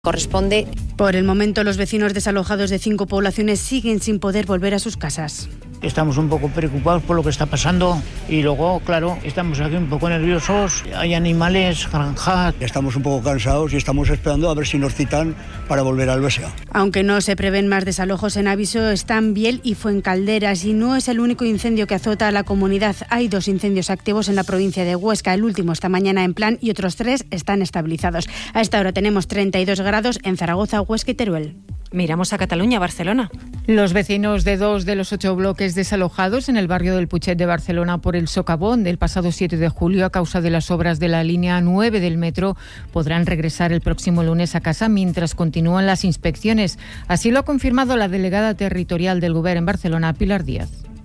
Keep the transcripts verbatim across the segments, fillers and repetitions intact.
corresponde. Por el momento, los vecinos desalojados de cinco poblaciones siguen sin poder volver a sus casas. Estamos un poco preocupados por lo que está pasando y luego, claro, estamos aquí un poco nerviosos. Hay animales, granjas. Estamos un poco cansados y estamos esperando a ver si nos citan para volver al B S A. Aunque no se prevén más desalojos, en aviso están Biel y Fuencalderas, y no es el único incendio que azota a la comunidad. Hay dos incendios activos en la provincia de Huesca, el último esta mañana en Plan y otros tres están estabilizados. A esta hora tenemos treinta y dos grados en Zaragoza, Huesca y Teruel. Miramos a Cataluña, Barcelona. Los vecinos de dos de los ocho bloques desalojados en el barrio del Putxet de Barcelona por el socavón del pasado siete de julio a causa de las obras de la línea nueve del metro podrán regresar el próximo lunes a casa mientras continúan las inspecciones. Así lo ha confirmado la delegada territorial del Govern en Barcelona, Pilar Díaz.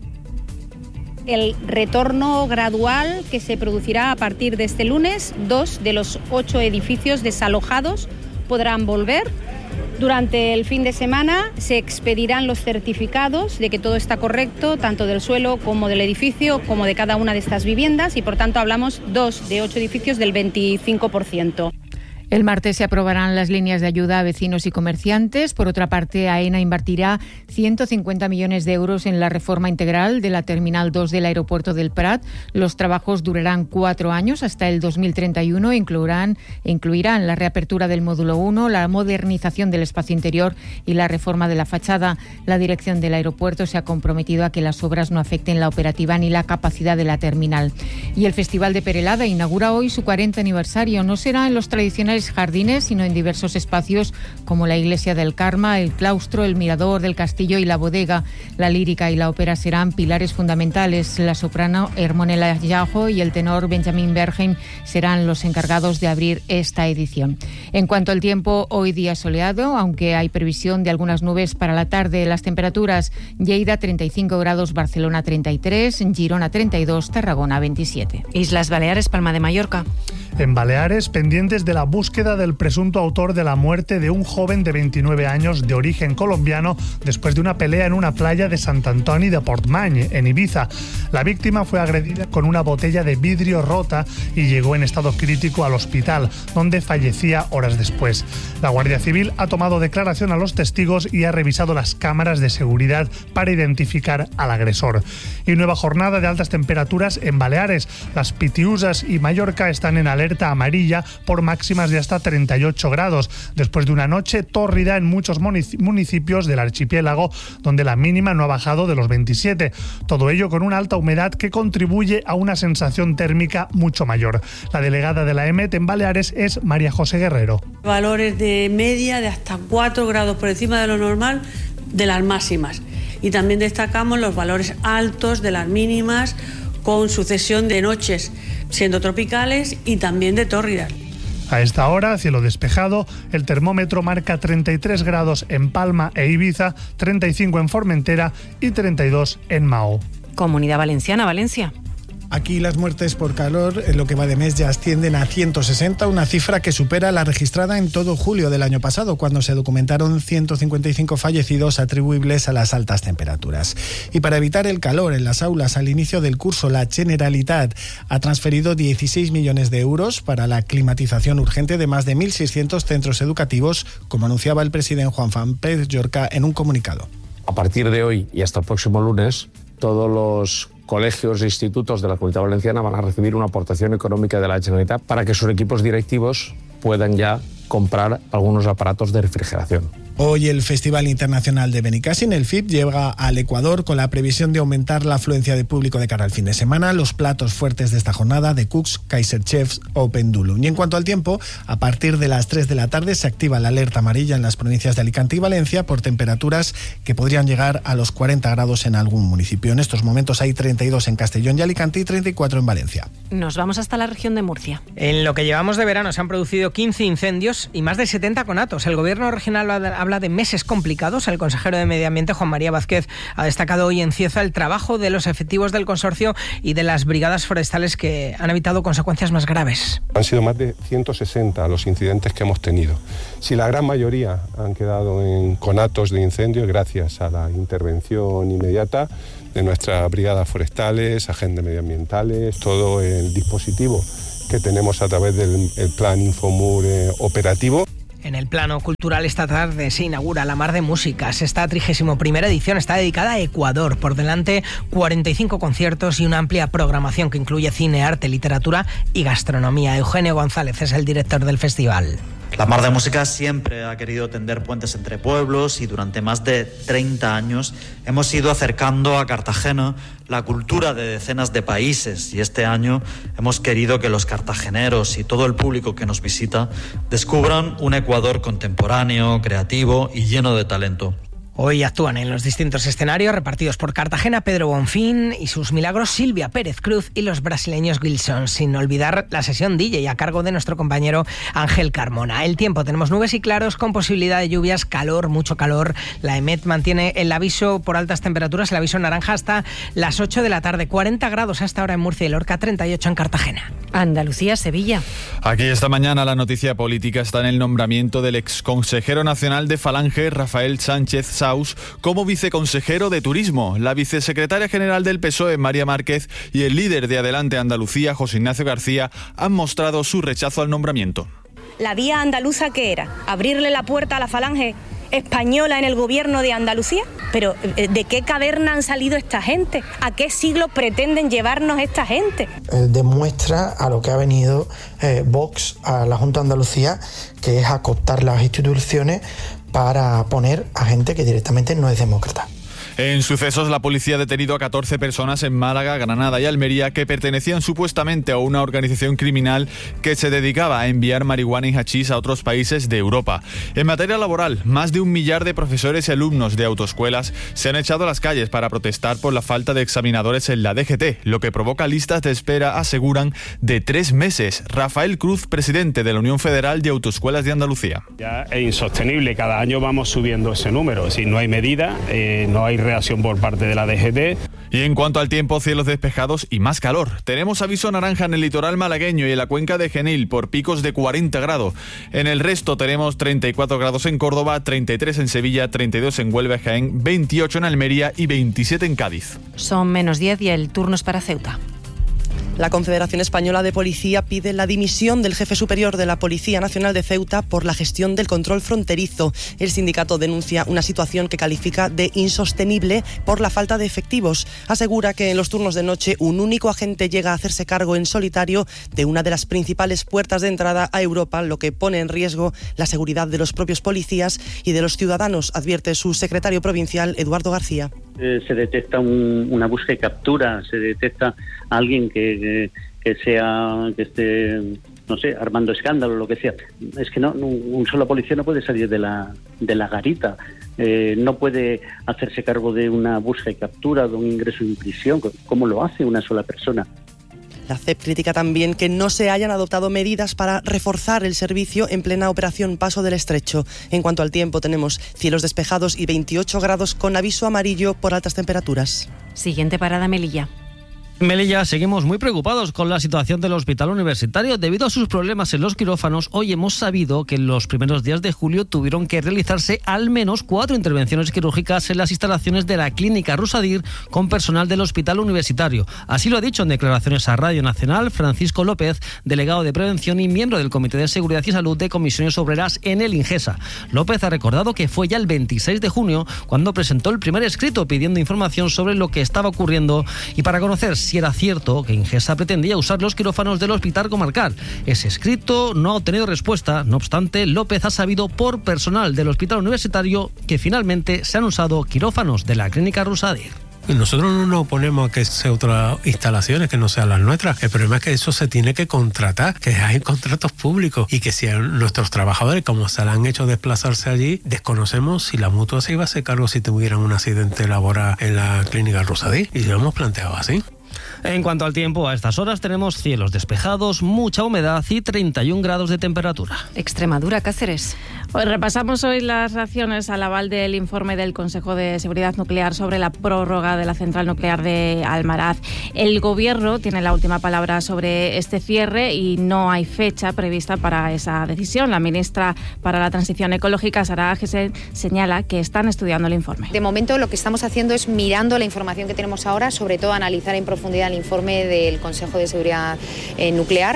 El retorno gradual que se producirá a partir de este lunes, dos de los ocho edificios desalojados podrán volver. Durante el fin de semana se expedirán los certificados de que todo está correcto, tanto del suelo como del edificio, como de cada una de estas viviendas, y por tanto hablamos dos de ocho edificios del veinticinco por ciento. El martes se aprobarán las líneas de ayuda a vecinos y comerciantes. Por otra parte, AENA invertirá ciento cincuenta millones de euros en la reforma integral de la Terminal dos del aeropuerto del Prat. Los trabajos durarán cuatro años hasta el dos mil treinta y uno e incluirán, incluirán la reapertura del módulo uno, la modernización del espacio interior y la reforma de la fachada. La dirección del aeropuerto se ha comprometido a que las obras no afecten la operativa ni la capacidad de la terminal. Y el Festival de Perelada inaugura hoy su cuarenta aniversario. No será en los tradicionales jardines, sino en diversos espacios como la Iglesia del Carme, el claustro, el mirador del castillo y la bodega. La lírica y la ópera serán pilares fundamentales. La soprano Hermonella Yajo y el tenor Benjamin Bergheim serán los encargados de abrir esta edición. En cuanto al tiempo, hoy día soleado, aunque hay previsión de algunas nubes para la tarde. Las temperaturas: Lleida treinta y cinco grados, Barcelona treinta y tres, Girona treinta y dos, Tarragona veintisiete. Islas Baleares, Palma de Mallorca. En Baleares, pendientes de la búsqueda del presunto autor de la muerte de un joven de veintinueve años de origen colombiano después de una pelea en una playa de Sant Antoni de Portmany, en Ibiza. La víctima fue agredida con una botella de vidrio rota y llegó en estado crítico al hospital, donde fallecía horas después. La Guardia Civil ha tomado declaración a los testigos y ha revisado las cámaras de seguridad para identificar al agresor. Y nueva jornada de altas temperaturas en Baleares. Las Pitiusas y Mallorca están en alerta amarilla por máximas de hasta treinta y ocho grados, después de una noche tórrida en muchos municipios del archipiélago, donde la mínima no ha bajado de los veintisiete. Todo ello con una alta humedad que contribuye a una sensación térmica mucho mayor. La delegada de la EMET en Baleares es María José Guerrero. Valores de media de hasta cuatro grados por encima de lo normal de las máximas. Y también destacamos los valores altos de las mínimas, con sucesión de noches siendo tropicales y también de tórridas. A esta hora, cielo despejado, el termómetro marca treinta y tres grados en Palma e Ibiza, treinta y cinco en Formentera y treinta y dos en Mao. Comunidad Valenciana, Valencia. Aquí las muertes por calor en lo que va de mes ya ascienden a ciento sesenta, una cifra que supera la registrada en todo julio del año pasado, cuando se documentaron ciento cincuenta y cinco fallecidos atribuibles a las altas temperaturas. Y para evitar el calor en las aulas al inicio del curso, la Generalitat ha transferido dieciséis millones de euros para la climatización urgente de más de mil seiscientos centros educativos, como anunciaba el presidente Juan Pérez Llorca en un comunicado. A partir de hoy y hasta el próximo lunes, todos los colegios e institutos de la Comunidad Valenciana van a recibir una aportación económica de la Generalitat para que sus equipos directivos puedan ya comprar algunos aparatos de refrigeración. Hoy el Festival Internacional de Benicàssim, el F I B, llega al Ecuador con la previsión de aumentar la afluencia de público de cara al fin de semana. Los platos fuertes de esta jornada: de Cooks, Kaiser Chefs o Pendulum. Y en cuanto al tiempo, a partir de las tres de la tarde se activa la alerta amarilla en las provincias de Alicante y Valencia por temperaturas que podrían llegar a los cuarenta grados en algún municipio. En estos momentos hay treinta y dos en Castellón y Alicante y treinta y cuatro en Valencia. Nos vamos hasta la región de Murcia. En lo que llevamos de verano se han producido quince incendios y más de setenta conatos. El gobierno regional habla de meses complicados. El consejero de Medio Ambiente, Juan María Vázquez, ha destacado hoy en Cieza el trabajo de los efectivos del consorcio y de las brigadas forestales que han evitado consecuencias más graves. Han sido más de ciento sesenta los incidentes que hemos tenido. Si la gran mayoría han quedado en conatos de incendio, gracias a la intervención inmediata de nuestras brigadas forestales, agentes medioambientales, todo el dispositivo que tenemos a través del el plan Infomur eh, operativo. En el plano cultural, esta tarde se inaugura la Mar de Músicas. Esta trigésima primera edición está dedicada a Ecuador. Por delante, cuarenta y cinco conciertos y una amplia programación que incluye cine, arte, literatura y gastronomía. Eugenio González es el director del festival. La Mar de Músicas siempre ha querido tender puentes entre pueblos y durante más de treinta años hemos ido acercando a Cartagena la cultura de decenas de países, y este año hemos querido que los cartageneros y todo el público que nos visita descubran un Ecuador contemporáneo, creativo y lleno de talento. Hoy actúan en los distintos escenarios repartidos por Cartagena Pedro Bonfín y sus milagros Silvia Pérez Cruz y los brasileños Wilson, sin olvidar la sesión D J a cargo de nuestro compañero Ángel Carmona. El tiempo, tenemos nubes y claros con posibilidad de lluvias, calor, mucho calor. La EMET mantiene el aviso por altas temperaturas, el aviso naranja hasta las ocho de la tarde, cuarenta grados hasta ahora en Murcia y Lorca, treinta y ocho en Cartagena. Andalucía, Sevilla. Aquí esta mañana la noticia política está en el nombramiento del exconsejero nacional de Falange, Rafael Sánchez como viceconsejero de Turismo. La vicesecretaria general del P S O E, María Márquez, y el líder de Adelante Andalucía, José Ignacio García, han mostrado su rechazo al nombramiento. ¿La vía andaluza qué era? ¿Abrirle la puerta a la Falange española en el gobierno de Andalucía? Pero ¿de qué caverna han salido esta gente? ¿A qué siglo pretenden llevarnos esta gente? Eh, demuestra a lo que ha venido eh, Vox a la Junta de Andalucía, que es a cooptar las instituciones para poner a gente que directamente no es demócrata. En sucesos, la policía ha detenido a catorce personas en Málaga, Granada y Almería que pertenecían supuestamente a una organización criminal que se dedicaba a enviar marihuana y hachís a otros países de Europa. En materia laboral, más de un millar de profesores y alumnos de autoescuelas se han echado a las calles para protestar por la falta de examinadores en la D G T, lo que provoca listas de espera, aseguran, de tres meses. Rafael Cruz, presidente de la Unión Federal de Autoescuelas de Andalucía. Ya es insostenible, cada año vamos subiendo ese número. Si no hay medida, eh, no hay reacción por parte de la D G T. Y en cuanto al tiempo, cielos despejados y más calor. Tenemos aviso naranja en el litoral malagueño y en la cuenca de Genil por picos de cuarenta grados. En el resto tenemos treinta y cuatro grados en Córdoba, treinta y tres en Sevilla, treinta y dos en Huelva y Jaén, veintiocho en Almería y veintisiete en Cádiz. Son menos diez y el turno es para Ceuta. La Confederación Española de Policía pide la dimisión del jefe superior de la Policía Nacional de Ceuta por la gestión del control fronterizo. El sindicato denuncia una situación que califica de insostenible por la falta de efectivos. Asegura que en los turnos de noche un único agente llega a hacerse cargo en solitario de una de las principales puertas de entrada a Europa, lo que pone en riesgo la seguridad de los propios policías y de los ciudadanos, advierte su secretario provincial, Eduardo García. Eh, se detecta un, una búsqueda y captura, se detecta a alguien que, que sea, que esté, no sé, armando escándalo, lo que sea. Es que no, un solo policía no puede salir de la, de la garita, eh, no puede hacerse cargo de una búsqueda y captura, de un ingreso en prisión, como lo hace una sola persona. La C E P critica también que no se hayan adoptado medidas para reforzar el servicio en plena operación Paso del Estrecho. En cuanto al tiempo, tenemos cielos despejados y veintiocho grados con aviso amarillo por altas temperaturas. Siguiente parada, Melilla. En Melilla seguimos muy preocupados con la situación del hospital universitario. Debido a sus problemas en los quirófanos, hoy hemos sabido que en los primeros días de julio tuvieron que realizarse al menos cuatro intervenciones quirúrgicas en las instalaciones de la clínica Rusadir con personal del hospital universitario. Así lo ha dicho en declaraciones a Radio Nacional Francisco López, delegado de Prevención y miembro del Comité de Seguridad y Salud de Comisiones Obreras en el Ingesa. López ha recordado que fue ya el veintiséis de junio cuando presentó el primer escrito pidiendo información sobre lo que estaba ocurriendo y para conocer si era cierto que Ingesa pretendía usar los quirófanos del hospital comarcal. Ese escrito no ha obtenido respuesta. No obstante, López ha sabido por personal del hospital universitario que finalmente se han usado quirófanos de la clínica Rusadir. Y nosotros no nos oponemos a que sea otras instalaciones que no sean las nuestras. El problema es que eso se tiene que contratar, que hay contratos públicos y que si nuestros trabajadores, como se le han hecho desplazarse allí, desconocemos si la mutua se iba a hacer cargo si tuvieran un accidente laboral en la clínica Rusadir. Y lo hemos planteado así. En cuanto al tiempo, a estas horas tenemos cielos despejados, mucha humedad y treinta y un grados de temperatura. Extremadura, Cáceres. Pues repasamos hoy las reacciones al aval del informe del Consejo de Seguridad Nuclear sobre la prórroga de la central nuclear de Almaraz. El Gobierno tiene la última palabra sobre este cierre y no hay fecha prevista para esa decisión. La ministra para la Transición Ecológica, Sara Agesen, señala que están estudiando el informe. De momento lo que estamos haciendo es mirando la información que tenemos ahora, sobre todo analizar en profundidad el informe del Consejo de Seguridad eh, Nuclear,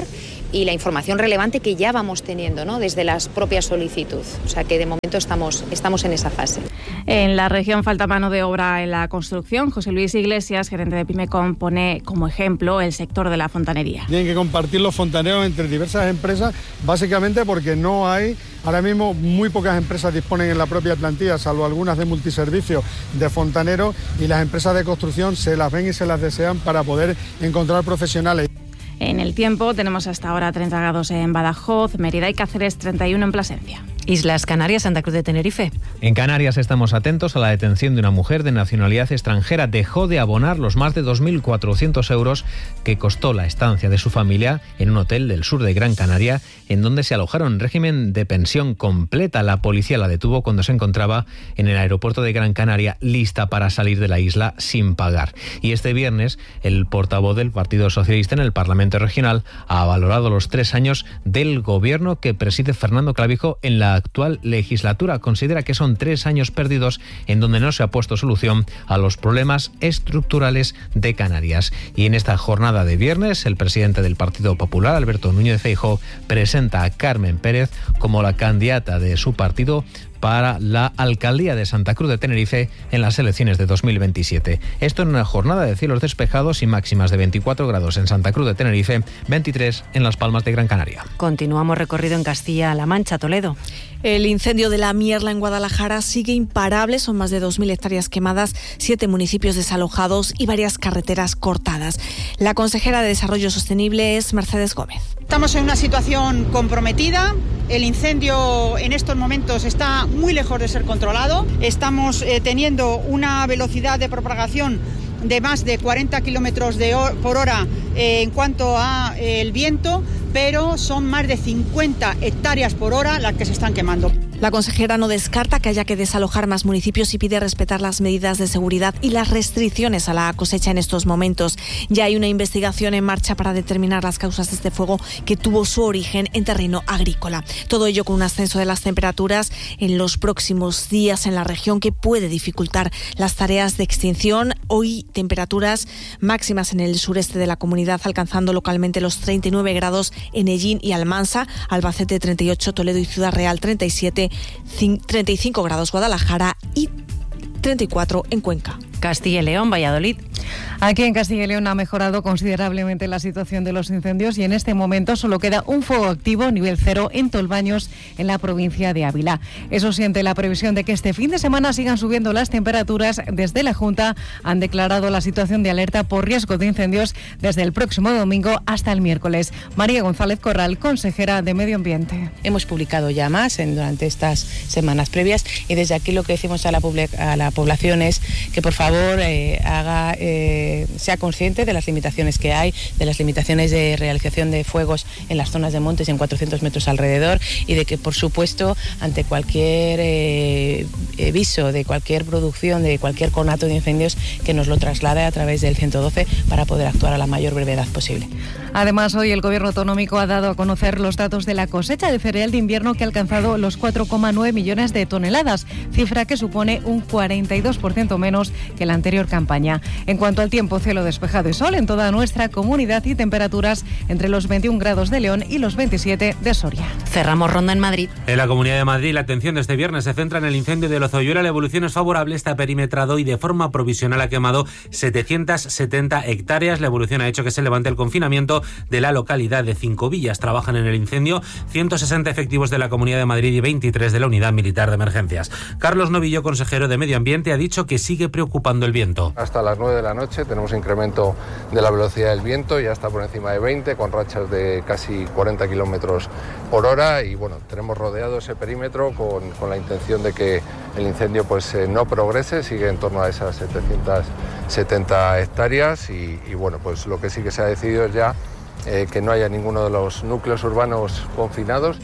y la información relevante que ya vamos teniendo, ¿no?, desde las propias solicitudes. O sea que de momento estamos, estamos en esa fase. En la región falta mano de obra en la construcción. José Luis Iglesias, gerente de Pimecom, pone como ejemplo el sector de la fontanería. Tienen que compartir los fontaneros entre diversas empresas, básicamente porque no hay, ahora mismo muy pocas empresas disponen en la propia plantilla, salvo algunas de multiservicios, de fontaneros, y las empresas de construcción se las ven y se las desean para poder encontrar profesionales. En el tiempo tenemos hasta ahora treinta grados en Badajoz, Mérida y Cáceres, treinta y uno en Plasencia. Islas Canarias, Santa Cruz de Tenerife. En Canarias estamos atentos a la detención de una mujer de nacionalidad extranjera. Dejó de abonar los más de dos mil cuatrocientos euros que costó la estancia de su familia en un hotel del sur de Gran Canaria, en donde se alojaron en régimen de pensión completa. La policía la detuvo cuando se encontraba en el aeropuerto de Gran Canaria, lista para salir de la isla sin pagar. Y este viernes, el portavoz del Partido Socialista en el Parlamento Regional ha valorado los tres años del gobierno que preside Fernando Clavijo en la actual legislatura. Considera que son tres años perdidos en donde no se ha puesto solución a los problemas estructurales de Canarias. Y en esta jornada de viernes, el presidente del Partido Popular, Alberto Núñez Feijóo, presenta a Carmen Pérez como la candidata de su partido para la alcaldía de Santa Cruz de Tenerife en las elecciones de dos mil veintisiete. Esto en una jornada de cielos despejados y máximas de veinticuatro grados en Santa Cruz de Tenerife, veintitrés en Las Palmas de Gran Canaria. Continuamos recorrido en Castilla-La Mancha, Toledo. El incendio de la Mierla en Guadalajara sigue imparable. Son más de dos mil hectáreas quemadas, siete municipios desalojados y varias carreteras cortadas. La consejera de Desarrollo Sostenible es Mercedes Gómez. Estamos en una situación comprometida. El incendio en estos momentos está muy lejos de ser controlado. Estamos eh, teniendo una velocidad de propagación de más de cuarenta kilómetros por hora eh, en cuanto a eh, el viento, pero son más de cincuenta hectáreas por hora las que se están quemando. La consejera no descarta que haya que desalojar más municipios y pide respetar las medidas de seguridad y las restricciones a la cosecha en estos momentos. Ya hay una investigación en marcha para determinar las causas de este fuego que tuvo su origen en terreno agrícola. Todo ello con un ascenso de las temperaturas en los próximos días en la región que puede dificultar las tareas de extinción. Hoy temperaturas máximas en el sureste de la comunidad, alcanzando localmente los treinta y nueve grados en Hellín y Almansa, Albacete treinta y ocho, Toledo y Ciudad Real treinta y siete, treinta y cinco grados Guadalajara y treinta y cuatro en Cuenca. Castilla y León, Valladolid. Aquí en Castilla y León ha mejorado considerablemente la situación de los incendios y en este momento solo queda un fuego activo, nivel cero, en Tolbaños, en la provincia de Ávila. Eso sí, ante la previsión de que este fin de semana sigan subiendo las temperaturas, desde la Junta han declarado la situación de alerta por riesgo de incendios desde el próximo domingo hasta el miércoles. María González Corral, consejera de Medio Ambiente. Hemos publicado ya más en, durante estas semanas previas y desde aquí lo que decimos a la, a la población es que por favor eh, haga... Eh, sea consciente de las limitaciones que hay, de las limitaciones de realización de fuegos en las zonas de montes y en cuatrocientos metros alrededor y de que, por supuesto, ante cualquier eh, aviso de cualquier producción, de cualquier conato de incendios, que nos lo traslade a través del ciento doce para poder actuar a la mayor brevedad posible. Además, hoy el Gobierno autonómico ha dado a conocer los datos de la cosecha de cereal de invierno que ha alcanzado los cuatro coma nueve millones de toneladas, cifra que supone un cuarenta y dos por ciento menos que la anterior campaña. En cuanto al tiempo, cielo despejado y sol en toda nuestra comunidad y temperaturas entre los veintiún grados de León y los veintisiete de Soria. Cerramos ronda en Madrid. En la Comunidad de Madrid, la atención de este viernes se centra en el incendio de Lozoyuela. La evolución es favorable, está perimetrado y de forma provisional ha quemado setecientas setenta hectáreas. La evolución ha hecho que se levante el confinamiento de la localidad de Cinco Villas. Trabajan en el incendio ciento sesenta efectivos de la Comunidad de Madrid y veintitrés de la Unidad Militar de Emergencias. Carlos Novillo, consejero de Medio Ambiente, ha dicho que sigue preocupando el viento. Hasta las nueve de la noche tenemos incremento de la velocidad del viento, ya está por encima de veinte, con rachas de casi cuarenta kilómetros por hora y bueno, tenemos rodeado ese perímetro con, con la intención de que el incendio pues eh, no progrese, sigue en torno a esas setecientas setenta hectáreas y, y bueno, pues lo que sí que se ha decidido es ya eh, que no haya ninguno de los núcleos urbanos confinados.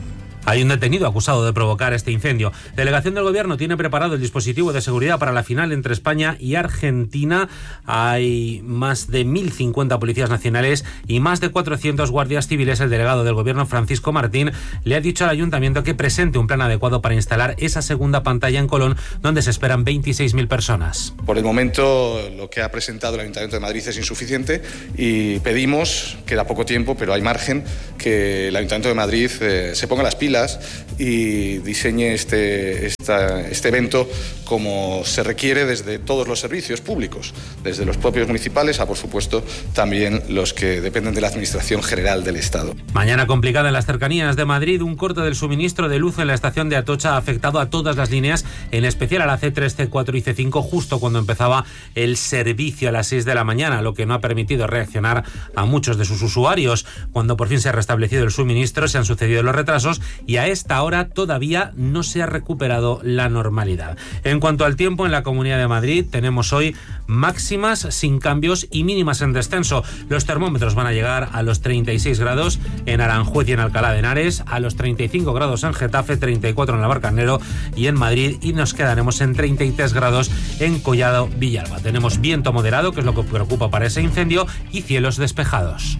Hay un detenido acusado de provocar este incendio. La delegación del Gobierno tiene preparado el dispositivo de seguridad para la final entre España y Argentina. Hay más de mil cincuenta policías nacionales y más de cuatrocientos guardias civiles. El delegado del Gobierno, Francisco Martín, le ha dicho al Ayuntamiento que presente un plan adecuado para instalar esa segunda pantalla en Colón, donde se esperan veintiséis mil personas. Por el momento, lo que ha presentado el Ayuntamiento de Madrid es insuficiente y pedimos, queda poco tiempo, pero hay margen, que el Ayuntamiento de Madrid eh, se ponga las pilas y diseñe este, esta, este evento como se requiere desde todos los servicios públicos, desde los propios municipales a, por supuesto, también los que dependen de la Administración General del Estado. Mañana complicada en las cercanías de Madrid. Un corte del suministro de luz en la estación de Atocha ha afectado a todas las líneas, en especial a la ce tres, ce cuatro y ce cinco, justo cuando empezaba el servicio a las seis de la mañana, lo que no ha permitido reaccionar a muchos de sus usuarios. Cuando por fin se ha restablecido el suministro, se han sucedido los retrasos y a esta hora todavía no se ha recuperado la normalidad. En cuanto al tiempo, en la Comunidad de Madrid tenemos hoy máximas sin cambios y mínimas en descenso. Los termómetros van a llegar a los treinta y seis grados en Aranjuez y en Alcalá de Henares, a los treinta y cinco grados en Getafe, treinta y cuatro en Navalcarnero y en Madrid, y nos quedaremos en treinta y tres grados en Collado Villalba. Tenemos viento moderado, que es lo que preocupa para ese incendio, y cielos despejados.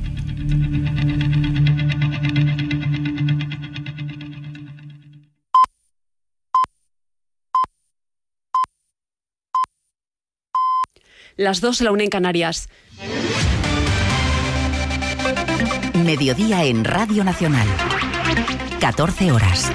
Las dos, la una en Canarias. Mediodía en Radio Nacional. catorce horas.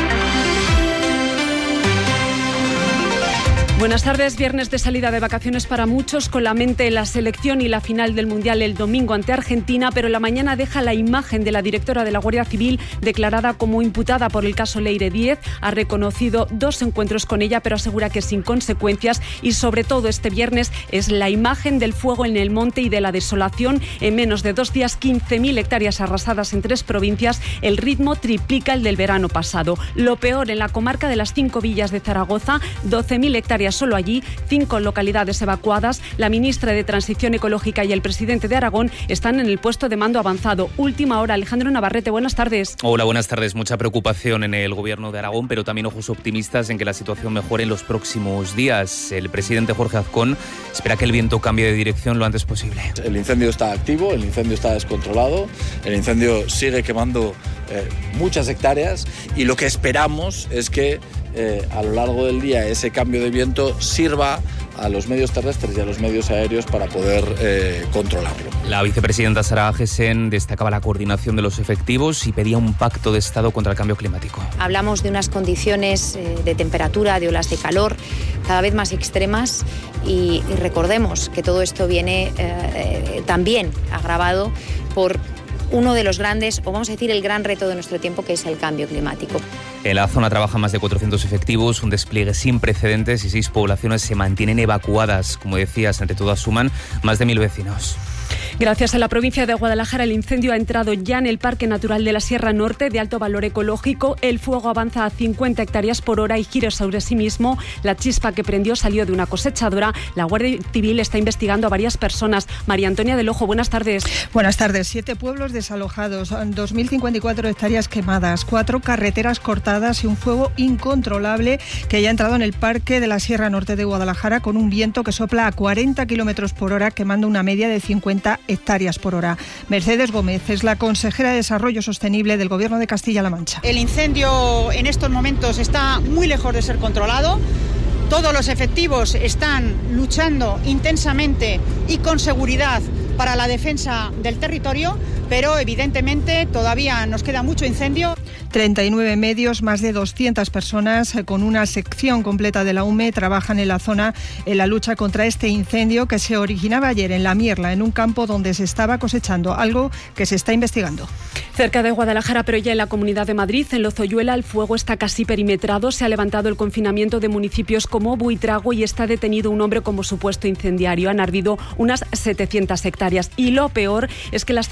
Buenas tardes. Viernes de salida de vacaciones para muchos, con la mente en la selección y la final del Mundial el domingo ante Argentina, pero la mañana deja la imagen de la directora de la Guardia Civil declarada como imputada por el caso Leire Díez. Ha reconocido dos encuentros con ella, pero asegura que sin consecuencias, y sobre todo este viernes es la imagen del fuego en el monte y de la desolación. En menos de dos días, quince mil hectáreas arrasadas en tres provincias. El ritmo triplica el del verano pasado. Lo peor en la comarca de las cinco villas de Zaragoza, doce mil hectáreas solo allí, cinco localidades evacuadas. La ministra de Transición Ecológica y el presidente de Aragón están en el puesto de mando avanzado. Última hora, Alejandro Navarrete, buenas tardes. Hola, buenas tardes. Mucha preocupación en el gobierno de Aragón, pero también ojos optimistas en que la situación mejore en los próximos días. El presidente Jorge Azcón espera que el viento cambie de dirección lo antes posible. El incendio está activo, el incendio está descontrolado, el incendio sigue quemando eh, muchas hectáreas, y lo que esperamos es que Eh, a lo largo del día ese cambio de viento sirva a los medios terrestres y a los medios aéreos para poder eh, controlarlo. La vicepresidenta Sara Agesen destacaba la coordinación de los efectivos y pedía un pacto de Estado contra el cambio climático. Hablamos de unas condiciones eh, de temperatura, de olas de calor cada vez más extremas, y, y recordemos que todo esto viene eh, eh, también agravado por uno de los grandes, o vamos a decir el gran reto de nuestro tiempo, que es el cambio climático. En la zona trabajan más de cuatrocientos efectivos, un despliegue sin precedentes, y seis poblaciones se mantienen evacuadas. Como decías, entre todas suman más de mil vecinos. Gracias a la provincia de Guadalajara, el incendio ha entrado ya en el Parque Natural de la Sierra Norte, de alto valor ecológico. El fuego avanza a cincuenta hectáreas por hora y gira sobre sí mismo. La chispa que prendió salió de una cosechadora. La Guardia Civil está investigando a varias personas. María Antonia del Ojo, buenas tardes. Buenas tardes. Siete pueblos desalojados, dos mil cincuenta y cuatro hectáreas quemadas, cuatro carreteras cortadas y un fuego incontrolable que ya ha entrado en el Parque de la Sierra Norte de Guadalajara, con un viento que sopla a cuarenta kilómetros por hora, quemando una media de cincuenta hectáreas por hora. Mercedes Gómez es la consejera de Desarrollo Sostenible del Gobierno de Castilla-La Mancha. El incendio en estos momentos está muy lejos de ser controlado. Todos los efectivos están luchando intensamente y con seguridad para la defensa del territorio, pero evidentemente todavía nos queda mucho incendio. treinta y nueve medios, más de doscientas personas con una sección completa de la U M E trabajan en la zona en la lucha contra este incendio que se originaba ayer en La Mierla, en un campo donde se estaba cosechando, algo que se está investigando. Cerca de Guadalajara, pero ya en la Comunidad de Madrid, en Lozoyuela, el fuego está casi perimetrado. Se ha levantado el confinamiento de municipios como Buitrago y está detenido un hombre como supuesto incendiario. Han ardido unas setecientas hectáreas y lo peor es que las temperaturas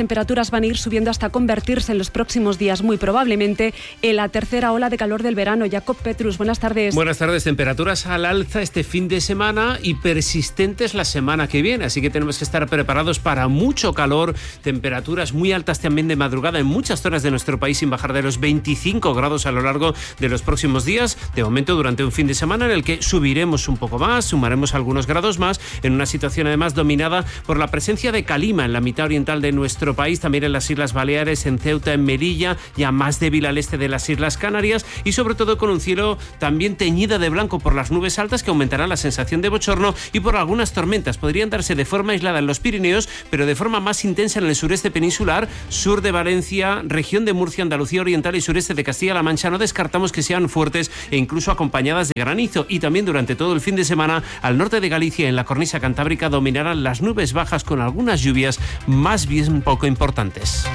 temperaturas van a ir subiendo hasta convertirse en los próximos días, muy probablemente, en la tercera ola de calor del verano. Jacob Petrus, buenas tardes. Buenas tardes. Temperaturas al alza este fin de semana y persistentes la semana que viene, así que tenemos que estar preparados para mucho calor, temperaturas muy altas también de madrugada en muchas zonas de nuestro país, sin bajar de los veinticinco grados a lo largo de los próximos días. De momento, durante un fin de semana en el que subiremos un poco más, sumaremos algunos grados más, en una situación además dominada por la presencia de calima en la mitad oriental de nuestro país, también en las Islas Baleares, en Ceuta, en Melilla, ya más débil al este de las Islas Canarias, y sobre todo con un cielo también teñido de blanco por las nubes altas que aumentarán la sensación de bochorno y por algunas tormentas. Podrían darse de forma aislada en los Pirineos, pero de forma más intensa en el sureste peninsular, sur de Valencia, región de Murcia, Andalucía Oriental y sureste de Castilla-La Mancha. No descartamos que sean fuertes e incluso acompañadas de granizo, y también durante todo el fin de semana al norte de Galicia, en la cornisa cantábrica, dominarán las nubes bajas con algunas lluvias más bien poco importantes.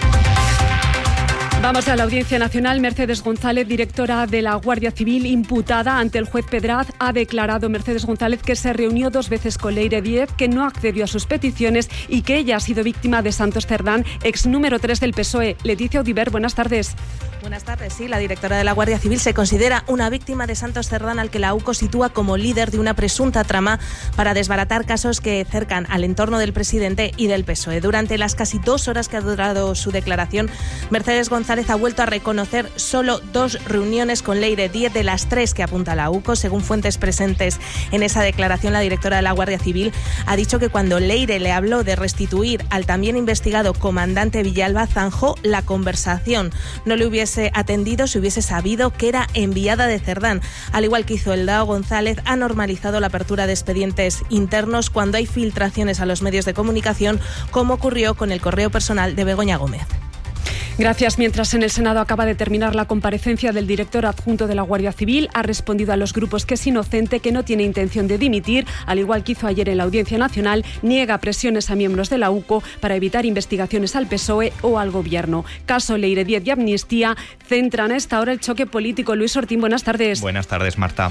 Vamos a la Audiencia Nacional. Mercedes González, directora de la Guardia Civil, imputada ante el juez Pedraz, ha declarado Mercedes González que se reunió dos veces con Leire Díez, que no accedió a sus peticiones y que ella ha sido víctima de Santos Cerdán, ex número tres del P S O E. Leticia Audiver, buenas tardes. Buenas tardes. Sí, la directora de la Guardia Civil se considera una víctima de Santos Cerdán, al que la U C O sitúa como líder de una presunta trama para desbaratar casos que cercan al entorno del presidente y del P S O E. Durante las casi dos horas que ha durado su declaración, Mercedes González ha vuelto a reconocer solo dos reuniones con Leire Díez de las tres que apunta la U C O. Según fuentes presentes en esa declaración, la directora de la Guardia Civil ha dicho que cuando Leire le habló de restituir al también investigado comandante Villalba, zanjó la conversación. No le hubiese atendido si hubiese sabido que era enviada de Cerdán. Al igual que hizo el D A O, González ha normalizado la apertura de expedientes internos cuando hay filtraciones a los medios de comunicación, como ocurrió con el correo personal de Begoña Gómez. Gracias. Mientras en el Senado acaba de terminar la comparecencia del director adjunto de la Guardia Civil, ha respondido a los grupos que es inocente, que no tiene intención de dimitir, al igual que hizo ayer en la Audiencia Nacional. Niega presiones a miembros de la U C O para evitar investigaciones al P S O E o al Gobierno. Caso Leire Díez y amnistía centran a esta hora el choque político. Luis Ortín, buenas tardes. Buenas tardes, Marta.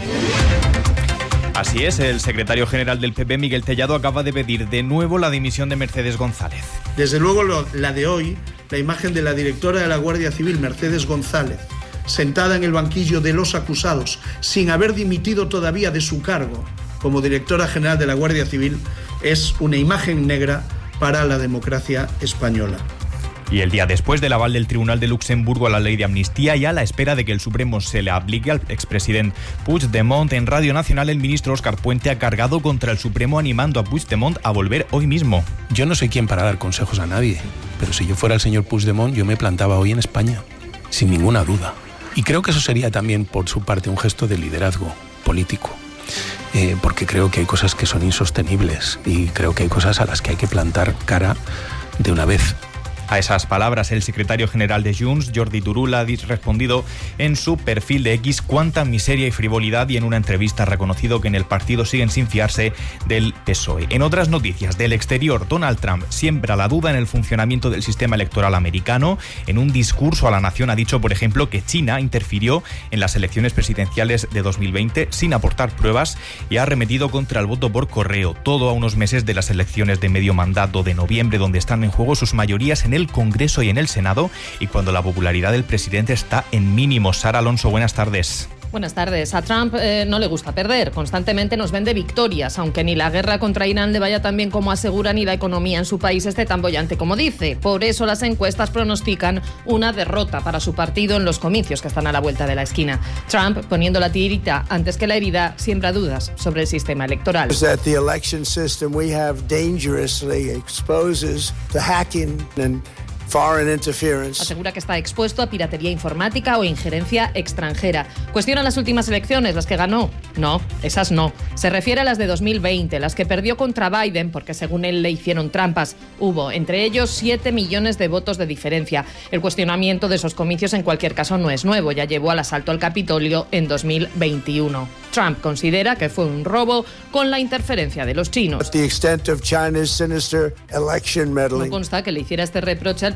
Así es, el secretario general del P P, Miguel Tellado, acaba de pedir de nuevo la dimisión de Mercedes González. Desde luego la de hoy, la imagen de la directora de la Guardia Civil, Mercedes González, sentada en el banquillo de los acusados, sin haber dimitido todavía de su cargo como directora general de la Guardia Civil, es una imagen negra para la democracia española. Y el día después del aval del Tribunal de Luxemburgo a la ley de amnistía y a la espera de que el Supremo se le aplique al expresidente Puigdemont, en Radio Nacional el ministro Óscar Puente ha cargado contra el Supremo, animando a Puigdemont a volver hoy mismo. Yo no soy quien para dar consejos a nadie, pero si yo fuera el señor Puigdemont, yo me plantaba hoy en España, sin ninguna duda. Y creo que eso sería también por su parte un gesto de liderazgo político. Eh, porque creo que hay cosas que son insostenibles y creo que hay cosas a las que hay que plantar cara de una vez. A esas palabras, el secretario general de Junts, Jordi Turull, ha respondido en su perfil de X cuánta miseria y frivolidad, y en una entrevista ha reconocido que en el partido siguen sin fiarse del P S O E. En otras noticias del exterior, Donald Trump siembra la duda en el funcionamiento del sistema electoral americano. En un discurso a la nación ha dicho, por ejemplo, que China interfirió en las elecciones presidenciales de dos mil veinte sin aportar pruebas, y ha arremetido contra el voto por correo, todo a unos meses de las elecciones de medio mandato de noviembre, donde están en juego sus mayorías en el Congreso y en el Senado, y cuando la popularidad del presidente está en mínimos. Sara Alonso, buenas tardes. Buenas tardes. A Trump eh, no le gusta perder. Constantemente nos vende victorias, aunque ni la guerra contra Irán le vaya tan bien como asegura, ni la economía en su país esté tan bollante como dice. Por eso las encuestas pronostican una derrota para su partido en los comicios que están a la vuelta de la esquina. Trump, poniendo la tirita antes que la herida, siembra dudas sobre el sistema electoral. The election system we have dangerously exposes to hacking and foreign interference. Asegura que está expuesto a piratería informática o injerencia extranjera. Cuestiona las últimas elecciones, las que ganó. No, esas no. Se refiere a las de dos mil veinte, las que perdió contra Biden porque según él le hicieron trampas. Hubo, entre ellos, siete millones de votos de diferencia. El cuestionamiento de esos comicios en cualquier caso no es nuevo. Ya llevó al asalto al Capitolio en dos mil veintiuno. Trump considera que fue un robo con la interferencia de los chinos. The extent of China's sinister election meddling. No consta que le hiciera este reproche al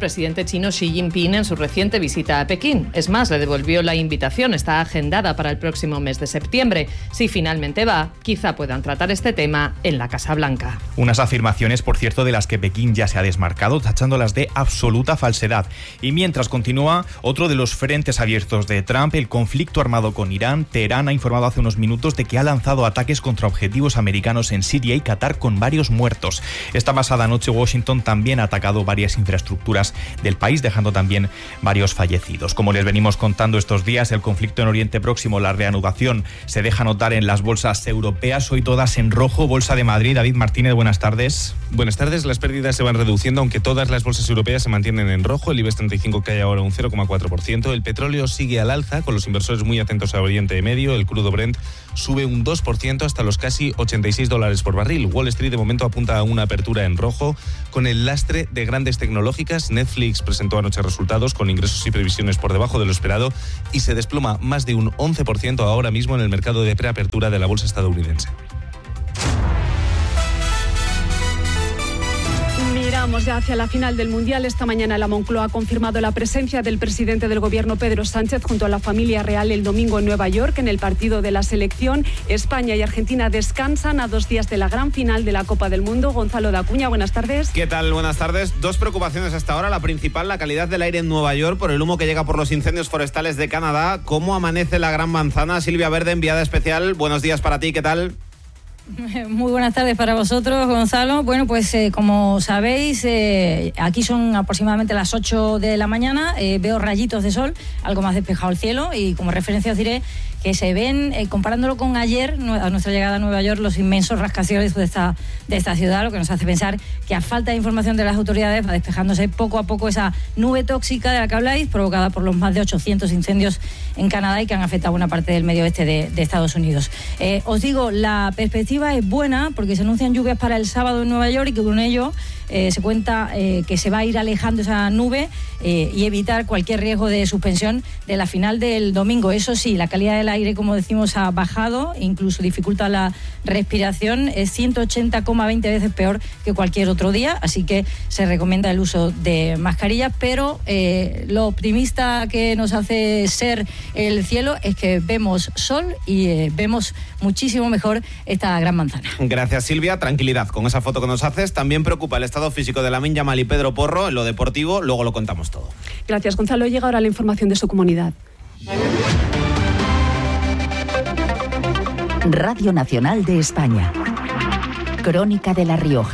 presidente chino Xi Jinping en su reciente visita a Pekín. Es más, le devolvió la invitación, está agendada para el próximo mes de septiembre. Si finalmente va, quizá puedan tratar este tema en la Casa Blanca. Unas afirmaciones, por cierto, de las que Pekín ya se ha desmarcado, tachándolas de absoluta falsedad. Y mientras continúa otro de los frentes abiertos de Trump, el conflicto armado con Irán. Teherán ha informado hace unos minutos de que ha lanzado ataques contra objetivos americanos en Siria y Qatar con varios muertos. Esta pasada noche Washington también ha atacado varias infraestructuras del país, dejando también varios fallecidos. Como les venimos contando estos días, el conflicto en Oriente Próximo, la reanudación, se deja notar en las bolsas europeas, hoy todas en rojo. Bolsa de Madrid, David Martínez, buenas tardes. Buenas tardes, las pérdidas se van reduciendo, aunque todas las bolsas europeas se mantienen en rojo. El IBEX treinta y cinco cae ahora un cero coma cuatro por ciento. El petróleo sigue al alza, con los inversores muy atentos a Oriente Medio. El crudo Brent sube un dos por ciento hasta los casi ochenta y seis dólares por barril. Wall Street de momento apunta a una apertura en rojo, con el lastre de grandes tecnológicas. Netflix presentó anoche resultados con ingresos y previsiones por debajo de lo esperado y se desploma más de un once por ciento ahora mismo en el mercado de preapertura de la bolsa estadounidense. Miramos ya hacia la final del Mundial. Esta mañana la Moncloa ha confirmado la presencia del presidente del Gobierno, Pedro Sánchez, junto a la familia real el domingo en Nueva York en el partido de la selección. España y Argentina descansan a dos días de la gran final de la Copa del Mundo. Gonzalo de Acuña, buenas tardes. ¿Qué tal? Buenas tardes. Dos preocupaciones hasta ahora. La principal, la calidad del aire en Nueva York por el humo que llega por los incendios forestales de Canadá. ¿Cómo amanece la Gran Manzana? Silvia Verde, enviada especial. Buenos días para ti. ¿Qué tal? Muy buenas tardes para vosotros, Gonzalo. Bueno, pues eh, como sabéis, eh, aquí son aproximadamente las ocho de la mañana. Eh, veo rayitos de sol, algo más despejado el cielo, y como referencia os diré que se ven, eh, comparándolo con ayer, a nuestra llegada a Nueva York, los inmensos rascacielos de esta, de esta ciudad, lo que nos hace pensar que a falta de información de las autoridades va despejándose poco a poco esa nube tóxica de la que habláis, provocada por los más de ochocientos incendios en Canadá y que han afectado una parte del medio oeste de, de Estados Unidos. Eh, os digo, la perspectiva es buena porque se anuncian lluvias para el sábado en Nueva York y que con ello eh, se cuenta eh, que se va a ir alejando esa nube eh, y evitar cualquier riesgo de suspensión de la final del domingo. Eso sí, la calidad del aire, como decimos, ha bajado, incluso dificulta la respiración, es ciento ochenta coma veinte veces peor que cualquier otro día, así que se recomienda el uso de mascarillas, pero eh, lo optimista que nos hace ser el cielo es que vemos sol y eh, vemos muchísimo mejor esta gran manzana. Gracias, Silvia. Tranquilidad con esa foto que nos haces. También preocupa el estado físico de Lamine Yamal y Pedro Porro. En lo deportivo, luego lo contamos todo. Gracias, Gonzalo. Llega ahora la información de su comunidad. Radio Nacional de España. Crónica de La Rioja.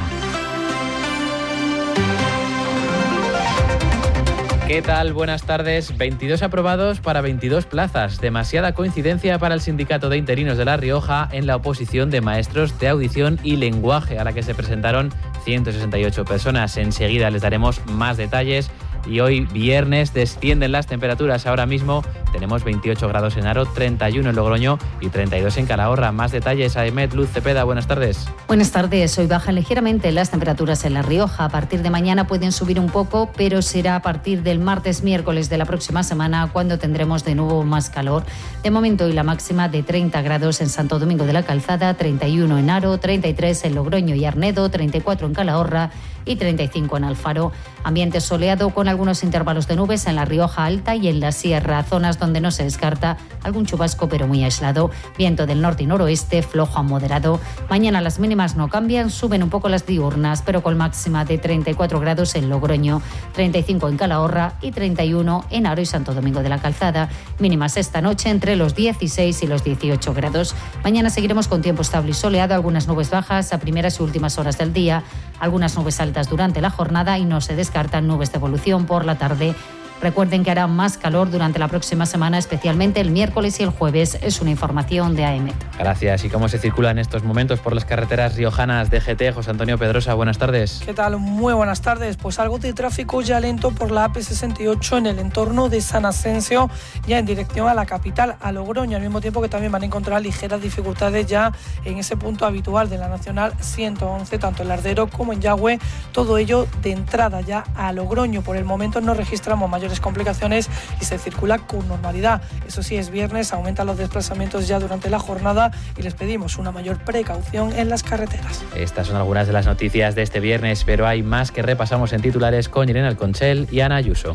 ¿Qué tal? Buenas tardes. veintidós aprobados para veintidós plazas. Demasiada coincidencia para el Sindicato de Interinos de La Rioja en la oposición de maestros de audición y lenguaje, a la que se presentaron ciento sesenta y ocho personas. Enseguida les daremos más detalles. Y hoy, viernes, descienden las temperaturas. Ahora mismo tenemos veintiocho grados en Haro, treinta y uno en Logroño y treinta y dos en Calahorra. Más detalles, Aemet, Luz Cepeda, buenas tardes. Buenas tardes. Hoy bajan ligeramente las temperaturas en La Rioja. A partir de mañana pueden subir un poco, pero será a partir del martes, miércoles de la próxima semana cuando tendremos de nuevo más calor. De momento, hoy la máxima de treinta grados en Santo Domingo de la Calzada, treinta y uno en Haro, treinta y tres en Logroño y Arnedo, treinta y cuatro en Calahorra y treinta y cinco en Alfaro. Ambiente soleado con algunos intervalos de nubes en la Rioja Alta y en la Sierra, zonas donde no se descarta algún chubasco pero muy aislado. Viento del norte y noroeste, flojo a moderado. Mañana las mínimas no cambian, suben un poco las diurnas, pero con máxima de treinta y cuatro grados en Logroño, treinta y cinco en Calahorra y treinta y uno en Haro y Santo Domingo de la Calzada. Mínimas esta noche entre los dieciséis y los dieciocho grados. Mañana seguiremos con tiempo estable y soleado, algunas nubes bajas a primeras y últimas horas del día, algunas nubes altas durante la jornada y no se descartan nubes de evolución por la tarde. Recuerden que hará más calor durante la próxima semana, especialmente el miércoles y el jueves. Es una información de A E M E T. Gracias. ¿Y cómo se circula en estos momentos por las carreteras riojanas de G T? José Antonio Pedrosa, buenas tardes. ¿Qué tal? Muy buenas tardes. Pues algo de tráfico ya lento por la A P sesenta y ocho en el entorno de San Asensio, ya en dirección a la capital, a Logroño, al mismo tiempo que también van a encontrar ligeras dificultades ya en ese punto habitual de la Nacional ciento once, tanto en Lardero como en Yagüe. Todo ello de entrada ya a Logroño. Por el momento no registramos mayores mayores complicaciones y se circula con normalidad. Eso sí, es viernes, aumentan los desplazamientos ya durante la jornada y les pedimos una mayor precaución en las carreteras. Estas son algunas de las noticias de este viernes, pero hay más que repasamos en titulares con Irene Alconchel y Ana Ayuso.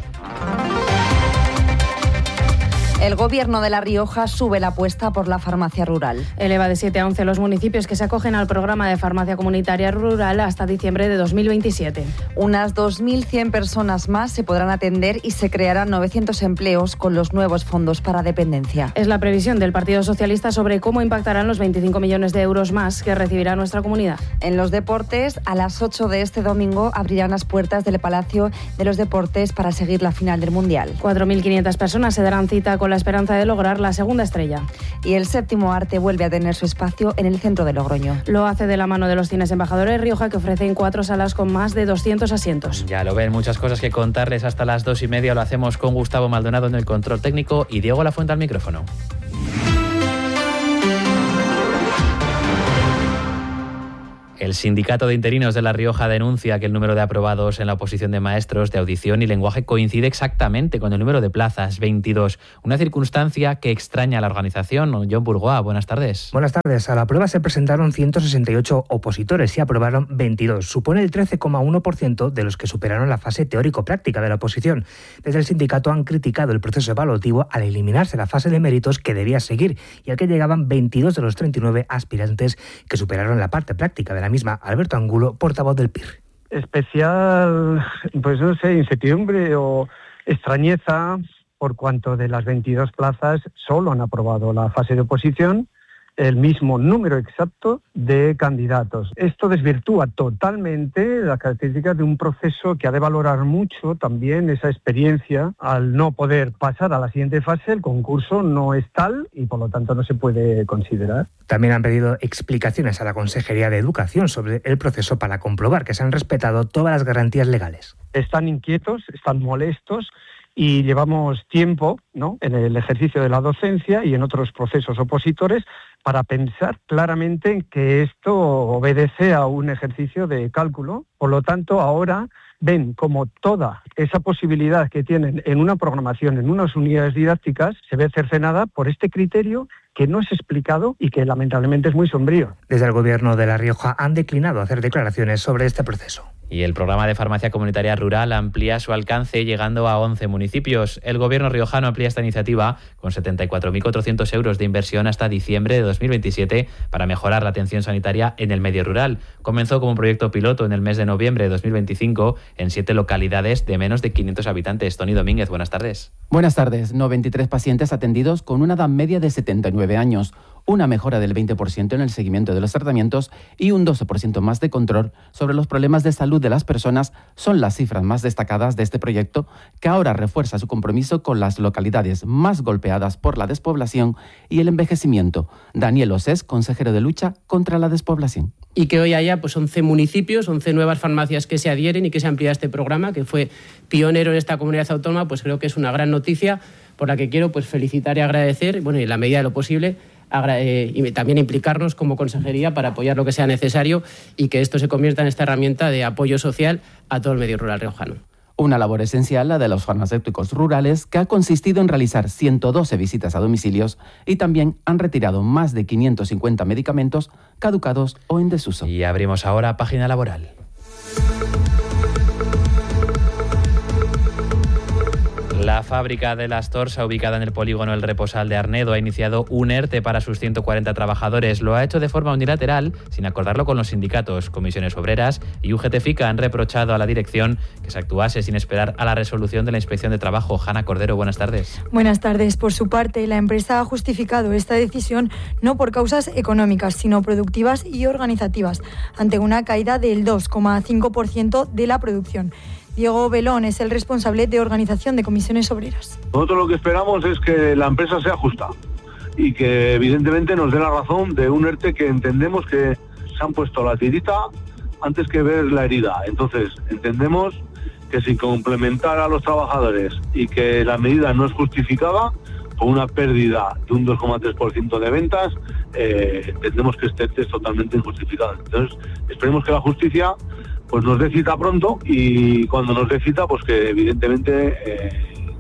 El Gobierno de La Rioja sube la apuesta por la farmacia rural. Eleva de siete a once los municipios que se acogen al programa de farmacia comunitaria rural hasta diciembre de dos mil veintisiete. Unas dos mil cien personas más se podrán atender y se crearán novecientos empleos con los nuevos fondos para dependencia. Es la previsión del Partido Socialista sobre cómo impactarán los veinticinco millones de euros más que recibirá nuestra comunidad. En los deportes, a las ocho de este domingo abrirán las puertas del Palacio de los Deportes para seguir la final del Mundial. cuatro mil quinientas personas se darán cita con la esperanza de lograr la segunda estrella. Y el séptimo arte vuelve a tener su espacio en el centro de Logroño. Lo hace de la mano de los cines Embajadores Rioja, que ofrecen cuatro salas con más de doscientos asientos. Ya lo ven, muchas cosas que contarles hasta las dos y media. Lo hacemos con Gustavo Maldonado en el control técnico y Diego Lafuente al micrófono. El Sindicato de Interinos de La Rioja denuncia que el número de aprobados en la oposición de maestros de audición y lenguaje coincide exactamente con el número de plazas, veintidós. Una circunstancia que extraña a la organización. John Bourgois, buenas tardes. Buenas tardes. A la prueba se presentaron ciento sesenta y ocho opositores y aprobaron veintidós. Supone el trece coma uno por ciento de los que superaron la fase teórico-práctica de la oposición. Desde el sindicato han criticado el proceso evaluativo al eliminarse la fase de méritos que debía seguir y al que llegaban veintidós de los treinta y nueve aspirantes que superaron la parte práctica de la misma. Alberto Angulo, portavoz del P I R. Especial, pues no sé, incertidumbre o extrañeza por cuanto de las veintidós plazas solo han aprobado la fase de oposición el mismo número exacto de candidatos. Esto desvirtúa totalmente las características de un proceso que ha de valorar mucho también esa experiencia. Al no poder pasar a la siguiente fase, el concurso no es tal y por lo tanto no se puede considerar. También han pedido explicaciones a la Consejería de Educación sobre el proceso para comprobar que se han respetado todas las garantías legales. Están inquietos, están molestos y llevamos tiempo, ¿no?, en el ejercicio de la docencia y en otros procesos opositores para pensar claramente que esto obedece a un ejercicio de cálculo. Por lo tanto, ahora ven como toda esa posibilidad que tienen en una programación, en unas unidades didácticas, se ve cercenada por este criterio que no es explicado y que lamentablemente es muy sombrío. Desde el Gobierno de La Rioja han declinado hacer declaraciones sobre este proceso. Y el programa de farmacia comunitaria rural amplía su alcance llegando a once municipios. El Gobierno riojano amplía esta iniciativa con setenta y cuatro mil cuatrocientos euros de inversión hasta diciembre de dos mil veintisiete para mejorar la atención sanitaria en el medio rural. Comenzó como un proyecto piloto en el mes de noviembre de dos mil veinticinco en siete localidades de menos de quinientos habitantes. Tony Domínguez, buenas tardes. Buenas tardes. noventa y tres pacientes atendidos con una edad media de setenta y nueve años. Una mejora del veinte por ciento en el seguimiento de los tratamientos y un doce por ciento más de control sobre los problemas de salud de las personas son las cifras más destacadas de este proyecto, que ahora refuerza su compromiso con las localidades más golpeadas por la despoblación y el envejecimiento. Daniel Osés, consejero de lucha contra la despoblación. Y que hoy haya pues once municipios, once nuevas farmacias que se adhieren y que se amplía este programa, que fue pionero en esta comunidad autónoma, pues creo que es una gran noticia por la que quiero pues felicitar y agradecer, bueno, y en la medida de lo posible, y también implicarnos como consejería para apoyar lo que sea necesario y que esto se convierta en esta herramienta de apoyo social a todo el medio rural riojano. Una labor esencial, la de los farmacéuticos rurales, que ha consistido en realizar ciento doce visitas a domicilios y también han retirado más de quinientos cincuenta medicamentos caducados o en desuso. Y abrimos ahora página laboral. La fábrica de Las Torsa, ubicada en el polígono El Reposal de Arnedo, ha iniciado un ERTE para sus ciento cuarenta trabajadores. Lo ha hecho de forma unilateral, sin acordarlo con los sindicatos. Comisiones Obreras y U G T FICA han reprochado a la dirección que se actuase sin esperar a la resolución de la Inspección de Trabajo. Hanna Cordero, buenas tardes. Buenas tardes. Por su parte, la empresa ha justificado esta decisión no por causas económicas, sino productivas y organizativas, ante una caída del dos coma cinco por ciento de la producción. Diego Belón es el responsable de organización de Comisiones Obreras. Nosotros lo que esperamos es que la empresa sea justa y que evidentemente nos dé la razón de un ERTE que entendemos que se han puesto la tirita antes que ver la herida. Entonces entendemos que sin complementar a los trabajadores y que la medida no es justificada con una pérdida de un dos coma tres por ciento de ventas, eh, entendemos que este ERTE es totalmente injustificado. Entonces esperemos que la justicia pues nos dé cita pronto y cuando nos dé cita, pues que evidentemente eh,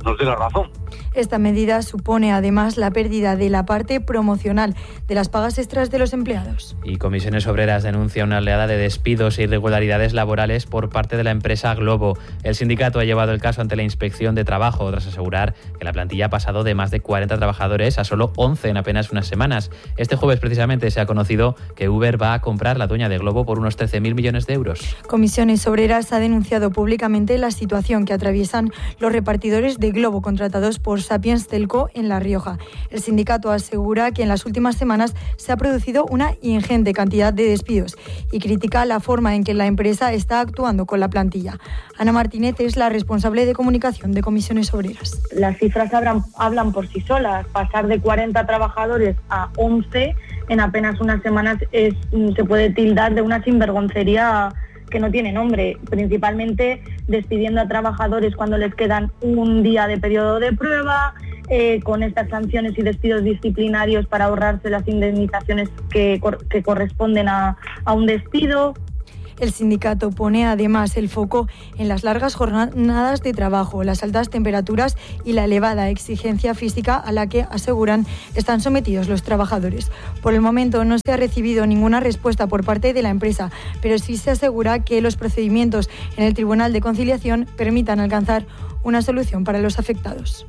nos dé la razón. Esta medida supone además la pérdida de la parte promocional de las pagas extras de los empleados. Y Comisiones Obreras denuncia una oleada de despidos e irregularidades laborales por parte de la empresa Globo. El sindicato ha llevado el caso ante la Inspección de Trabajo tras asegurar que la plantilla ha pasado de más de cuarenta trabajadores a solo once en apenas unas semanas. Este jueves precisamente se ha conocido que Uber va a comprar la dueña de Globo por unos trece mil millones de euros. Comisiones Obreras ha denunciado públicamente la situación que atraviesan los repartidores de Globo contratados por Sapiens Telco en La Rioja. El sindicato asegura que en las últimas semanas se ha producido una ingente cantidad de despidos y critica la forma en que la empresa está actuando con la plantilla. Ana Martínez es la responsable de comunicación de Comisiones Obreras. Las cifras hablan, hablan por sí solas. Pasar de cuarenta trabajadores a once en apenas unas semanas es, se puede tildar de una sinvergoncería que no tiene nombre, principalmente despidiendo a trabajadores cuando les quedan un día de periodo de prueba, eh, con estas sanciones y despidos disciplinarios para ahorrarse las indemnizaciones que, que corresponden a, a un despido. El sindicato pone además el foco en las largas jornadas de trabajo, las altas temperaturas y la elevada exigencia física a la que, aseguran, están sometidos los trabajadores. Por el momento no se ha recibido ninguna respuesta por parte de la empresa, pero sí se asegura que los procedimientos en el Tribunal de Conciliación permitan alcanzar una solución para los afectados.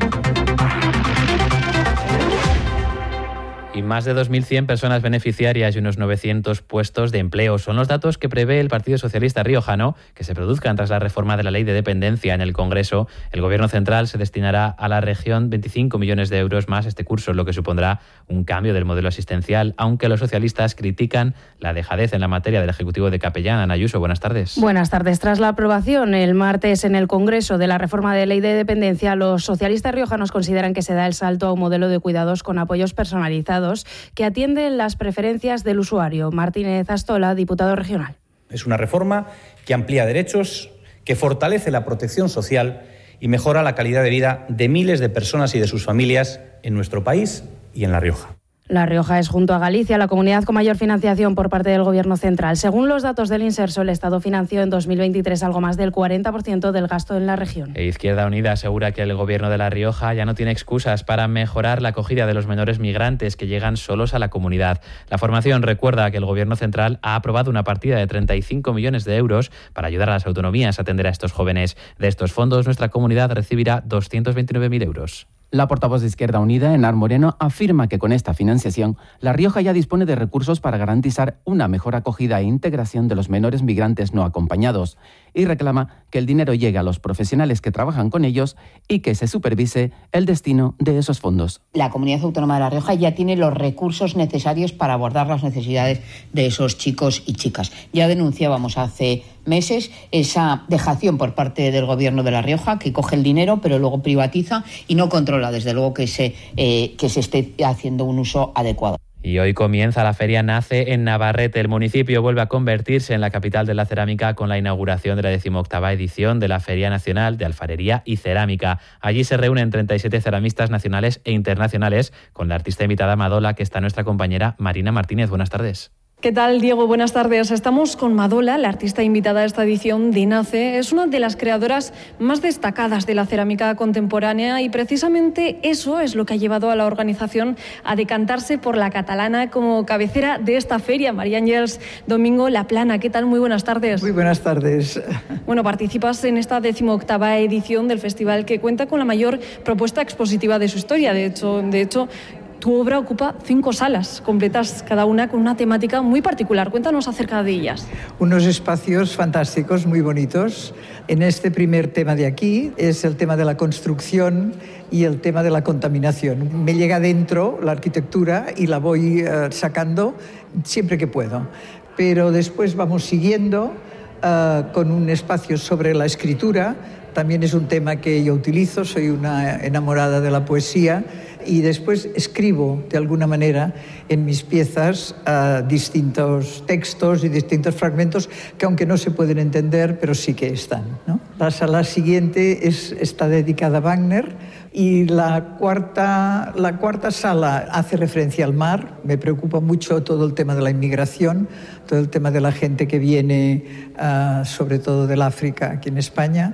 Y más de dos mil cien personas beneficiarias y unos novecientos puestos de empleo son los datos que prevé el Partido Socialista riojano que se produzcan tras la reforma de la Ley de Dependencia en el Congreso. El Gobierno central se destinará a la región veinticinco millones de euros más este curso, lo que supondrá un cambio del modelo asistencial, aunque los socialistas critican la dejadez en la materia del Ejecutivo de Capellán. Ana Ayuso, buenas tardes. Buenas tardes. Tras la aprobación el martes en el Congreso de la reforma de Ley de Dependencia, los socialistas riojanos consideran que se da el salto a un modelo de cuidados con apoyos personalizados que atienden las preferencias del usuario. Martínez Astola, diputado regional. Es una reforma que amplía derechos, que fortalece la protección social y mejora la calidad de vida de miles de personas y de sus familias en nuestro país y en La Rioja. La Rioja es, junto a Galicia, la comunidad con mayor financiación por parte del Gobierno central. Según los datos del Inserso, el Estado financió en dos mil veintitrés algo más del cuarenta por ciento del gasto en la región. E Izquierda Unida asegura que el Gobierno de La Rioja ya no tiene excusas para mejorar la acogida de los menores migrantes que llegan solos a la comunidad. La formación recuerda que el Gobierno central ha aprobado una partida de treinta y cinco millones de euros para ayudar a las autonomías a atender a estos jóvenes. De estos fondos, nuestra comunidad recibirá doscientos veintinueve mil euros. La portavoz de Izquierda Unida, Enar Moreno, afirma que con esta financiación, La Rioja ya dispone de recursos para garantizar una mejor acogida e integración de los menores migrantes no acompañados y reclama que el dinero llegue a los profesionales que trabajan con ellos y que se supervise el destino de esos fondos. La Comunidad Autónoma de La Rioja ya tiene los recursos necesarios para abordar las necesidades de esos chicos y chicas. Ya denunciábamos hace meses esa dejación por parte del Gobierno de La Rioja, que coge el dinero pero luego privatiza y no controla desde luego que se, eh, que se esté haciendo un uso adecuado. Y hoy comienza la Feria Nace en Navarrete. El municipio vuelve a convertirse en la capital de la cerámica con la inauguración de la decimoctava edición de la Feria Nacional de Alfarería y Cerámica. Allí se reúnen treinta y siete ceramistas nacionales e internacionales con la artista invitada Madola, que está nuestra compañera Marina Martínez. Buenas tardes. ¿Qué tal, Diego? Buenas tardes. Estamos con Madola, la artista invitada a esta edición de Nace. Es una de las creadoras más destacadas de la cerámica contemporánea y precisamente eso es lo que ha llevado a la organización a decantarse por la catalana como cabecera de esta feria. María Ángeles Domingo La Plana. ¿Qué tal? Muy buenas tardes. Muy buenas tardes. Bueno, participas en esta decimoctava edición del festival que cuenta con la mayor propuesta expositiva de su historia. De hecho, de hecho tu obra ocupa cinco salas completas, cada una con una temática muy particular. Cuéntanos acerca de ellas. Unos espacios fantásticos, muy bonitos. En este primer tema de aquí es el tema de la construcción y el tema de la contaminación. Me llega dentro la arquitectura y la voy uh, sacando siempre que puedo. Pero después vamos siguiendo uh, con un espacio sobre la escritura. También es un tema que yo utilizo, soy una enamorada de la poesía y después escribo de alguna manera en mis piezas uh, distintos textos y distintos fragmentos que aunque no se pueden entender, pero sí que están, ¿no? La sala siguiente es, está dedicada a Wagner y la cuarta, la cuarta sala hace referencia al mar. Me preocupa mucho todo el tema de la inmigración, todo el tema de la gente que viene uh, sobre todo del África aquí en España.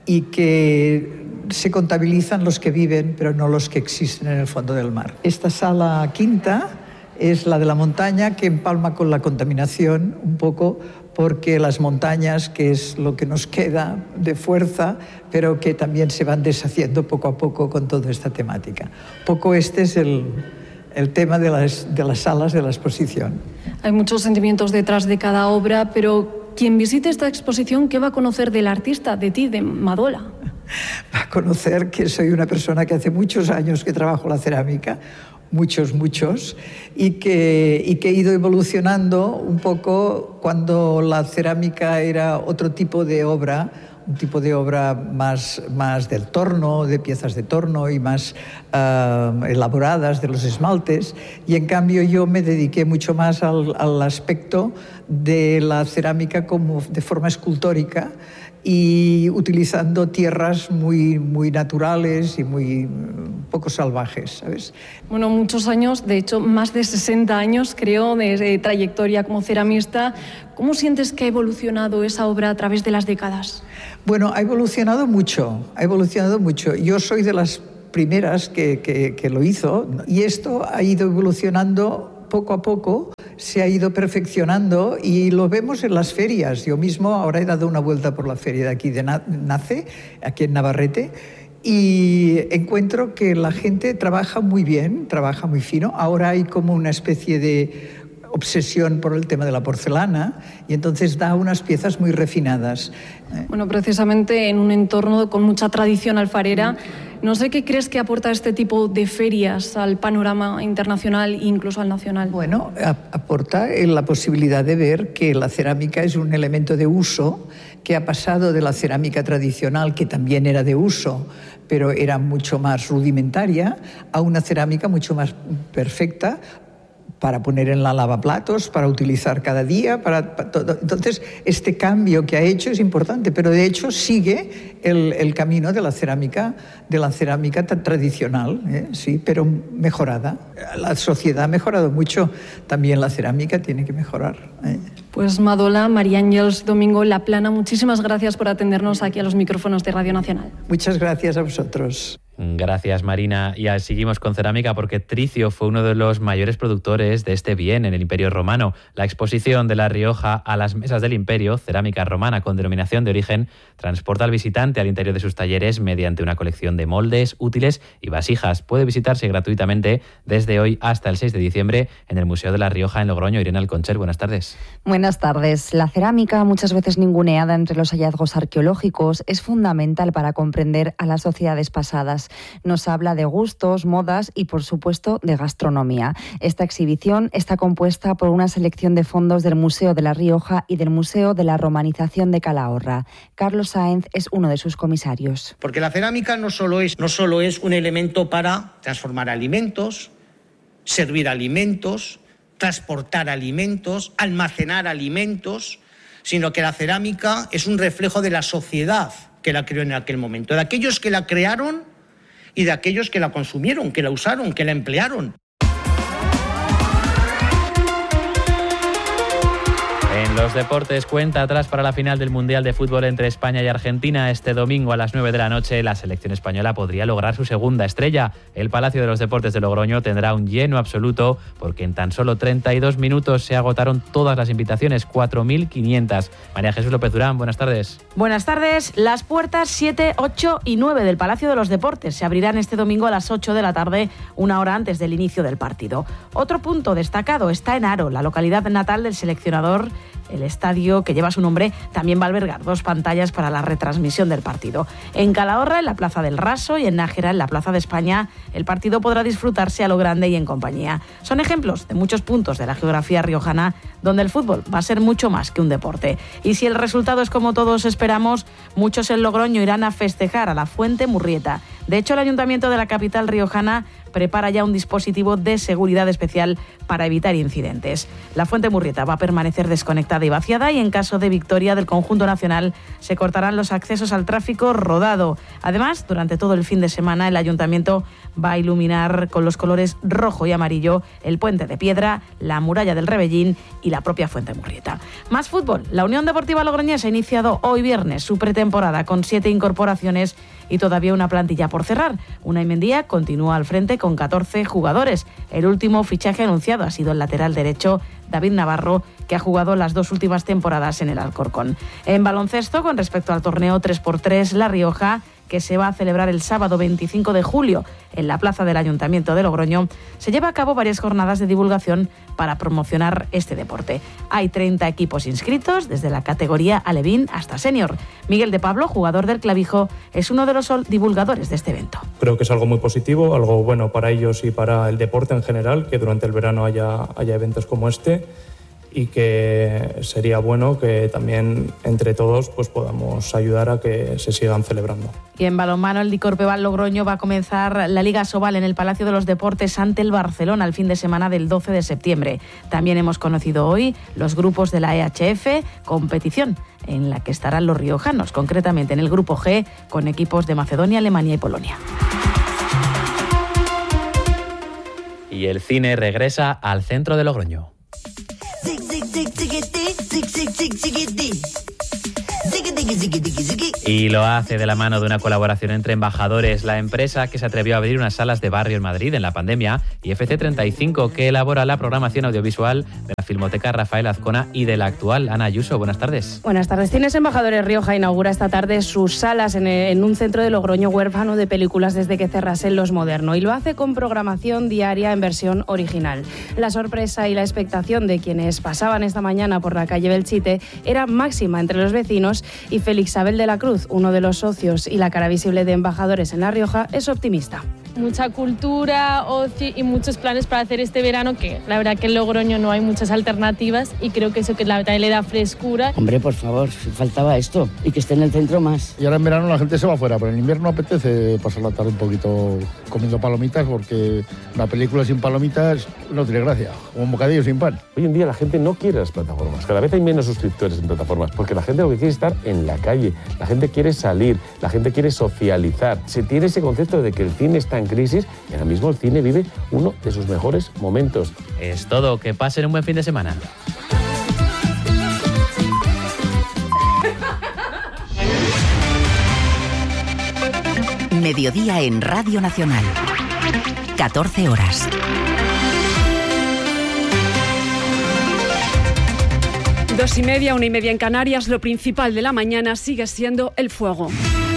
y que se contabilizan los que viven, pero no los que existen en el fondo del mar. Esta sala quinta es la de la montaña, que empalma con la contaminación un poco, porque las montañas, que es lo que nos queda de fuerza, pero que también se van deshaciendo poco a poco con toda esta temática. Poco este es el, el tema de las, de las salas de la exposición. Hay muchos sentimientos detrás de cada obra, pero quien visite esta exposición, ¿qué va a conocer del artista, de ti, de Madola? Va a conocer que soy una persona que hace muchos años que trabajo la cerámica, muchos, muchos, y que, y que he ido evolucionando un poco cuando la cerámica era otro tipo de obra, un tipo de obra más, más del torno, de piezas de torno y más uh, elaboradas de los esmaltes, y en cambio yo me dediqué mucho más al, al aspecto de la cerámica como de forma escultórica, y utilizando tierras muy, muy naturales y muy poco salvajes, ¿sabes? Bueno, muchos años, de hecho más de sesenta años creo de, de trayectoria como ceramista. ¿Cómo sientes que ha evolucionado esa obra a través de las décadas? Bueno, ha evolucionado mucho, ha evolucionado mucho. Yo soy de las primeras que, que, que lo hizo, y esto ha ido evolucionando poco a poco, se ha ido perfeccionando, y lo vemos en las ferias. Yo mismo ahora he dado una vuelta por la feria de aquí de Nace, aquí en Navarrete, y encuentro que la gente trabaja muy bien, trabaja muy fino. Ahora hay como una especie de obsesión por el tema de la porcelana, y entonces da unas piezas muy refinadas. Bueno, precisamente en un entorno con mucha tradición alfarera, no sé qué crees que aporta este tipo de ferias al panorama internacional e incluso al nacional. Bueno, aporta la posibilidad de ver que la cerámica es un elemento de uso que ha pasado de la cerámica tradicional, que también era de uso, pero era mucho más rudimentaria, a una cerámica mucho más perfecta, para poner en la lavaplatos, para utilizar cada día, para, para todo. Entonces, este cambio que ha hecho es importante, pero de hecho sigue el, el camino de la cerámica, de la cerámica tradicional, ¿eh? Sí, pero mejorada. La sociedad ha mejorado mucho, también la cerámica tiene que mejorar, ¿eh? Pues Madola, María Ángeles Domingo Laplana, muchísimas gracias por atendernos aquí a los micrófonos de Radio Nacional. Muchas gracias a vosotros. Gracias, Marina. Y seguimos con cerámica porque Tricio fue uno de los mayores productores de este bien en el Imperio Romano. La exposición de La Rioja a las mesas del Imperio, cerámica romana con denominación de origen, transporta al visitante al interior de sus talleres mediante una colección de moldes, útiles y vasijas. Puede visitarse gratuitamente desde hoy hasta el seis de diciembre en el Museo de La Rioja en Logroño. Irene Alconcher, buenas tardes. Buenas tardes. La cerámica, muchas veces ninguneada entre los hallazgos arqueológicos, es fundamental para comprender a las sociedades pasadas. Nos habla de gustos, modas y, por supuesto, de gastronomía. Esta exhibición está compuesta por una selección de fondos del Museo de La Rioja y del Museo de la Romanización de Calahorra. Carlos Sáenz es uno de sus comisarios. Porque la cerámica no solo es, no solo es un elemento para transformar alimentos, servir alimentos, transportar alimentos, almacenar alimentos, sino que la cerámica es un reflejo de la sociedad que la creó en aquel momento, de aquellos que la crearon y de aquellos que la consumieron, que la usaron, que la emplearon. En los deportes, cuenta atrás para la final del Mundial de Fútbol entre España y Argentina. Este domingo a las nueve de la noche, la selección española podría lograr su segunda estrella. El Palacio de los Deportes de Logroño tendrá un lleno absoluto porque en tan solo treinta y dos minutos se agotaron todas las invitaciones, cuatro mil quinientas. María Jesús López Durán, buenas tardes. Buenas tardes. Las puertas siete, ocho y nueve del Palacio de los Deportes se abrirán este domingo a las ocho de la tarde, una hora antes del inicio del partido. Otro punto destacado está en Haro, la localidad natal del seleccionador. El estadio, que lleva su nombre, también va a albergar dos pantallas para la retransmisión del partido. En Calahorra, en la Plaza del Raso, y en Nájera, en la Plaza de España, el partido podrá disfrutarse a lo grande y en compañía. Son ejemplos de muchos puntos de la geografía riojana donde el fútbol va a ser mucho más que un deporte. Y si el resultado es como todos esperamos, muchos en Logroño irán a festejar a la Fuente Murrieta. De hecho, el Ayuntamiento de la capital riojana prepara ya un dispositivo de seguridad especial para evitar incidentes. La Fuente Murrieta va a permanecer desconectada y vaciada y en caso de victoria del conjunto nacional se cortarán los accesos al tráfico rodado. Además, durante todo el fin de semana el Ayuntamiento va a iluminar con los colores rojo y amarillo el Puente de Piedra, la Muralla del Rebellín y la propia Fuente Murrieta. Más fútbol. La Unión Deportiva Logroñesa ha iniciado hoy viernes su pretemporada con siete incorporaciones y todavía una plantilla por cerrar. Unai Mendía continúa al frente con catorce jugadores. El último fichaje anunciado ha sido el lateral derecho David Navarro, que ha jugado las dos últimas temporadas en el Alcorcón. En baloncesto, con respecto al torneo tres por tres La Rioja, que se va a celebrar el sábado veinticinco de julio en la plaza del Ayuntamiento de Logroño, se lleva a cabo varias jornadas de divulgación para promocionar este deporte. Hay treinta equipos inscritos, desde la categoría alevín hasta senior. Miguel de Pablo, jugador del Clavijo, es uno de los divulgadores de este evento. Creo que es algo muy positivo, algo bueno para ellos y para el deporte en general, que durante el verano haya, haya eventos como este, y que sería bueno que también entre todos pues podamos ayudar a que se sigan celebrando. Y en balonmano, el Dicorpeval Logroño va a comenzar la Liga Sobal en el Palacio de los Deportes ante el Barcelona el fin de semana del doce de septiembre. También hemos conocido hoy los grupos de la E H F, competición en la que estarán los riojanos, concretamente en el grupo G, con equipos de Macedonia, Alemania y Polonia. Y el cine regresa al centro de Logroño. Y lo hace de la mano de una colaboración entre Embajadores, la empresa que se atrevió a abrir unas salas de barrio en Madrid en la pandemia, y F C treinta y cinco, que elabora la programación audiovisual de la Filmoteca Rafael Azcona y de la actual. Ana Ayuso, buenas tardes. Buenas tardes. Cines Embajadores Rioja inaugura esta tarde sus salas en, en un centro de Logroño huérfano de películas desde que cerrase Los Moderno, y lo hace con programación diaria en versión original. La sorpresa y la expectación de quienes pasaban esta mañana por la calle Belchite era máxima entre los vecinos, y Félix Abel de la Cruz, uno de los socios y la cara visible de Embajadores en La Rioja, es optimista. Mucha cultura, ocio y muchos planes para hacer este verano, que la verdad que en Logroño no hay muchas alternativas, y creo que eso que la verdad le da frescura. Hombre, por favor, faltaba esto, y que esté en el centro más. Y ahora en verano la gente se va fuera, pero en invierno apetece pasar la tarde un poquito comiendo palomitas, porque una película sin palomitas no tiene gracia, como un bocadillo sin pan. Hoy en día la gente no quiere las plataformas, cada vez hay menos suscriptores en plataformas, porque la gente lo que quiere es estar en la calle, la gente quiere salir, la gente quiere socializar. Se tiene ese concepto de que el cine está en crisis, y ahora mismo el cine vive uno de sus mejores momentos. Es todo, que pasen un buen fin de semana. Mediodía en Radio Nacional. catorce horas. Dos y media, una y media en Canarias. Lo principal de la mañana sigue siendo el fuego.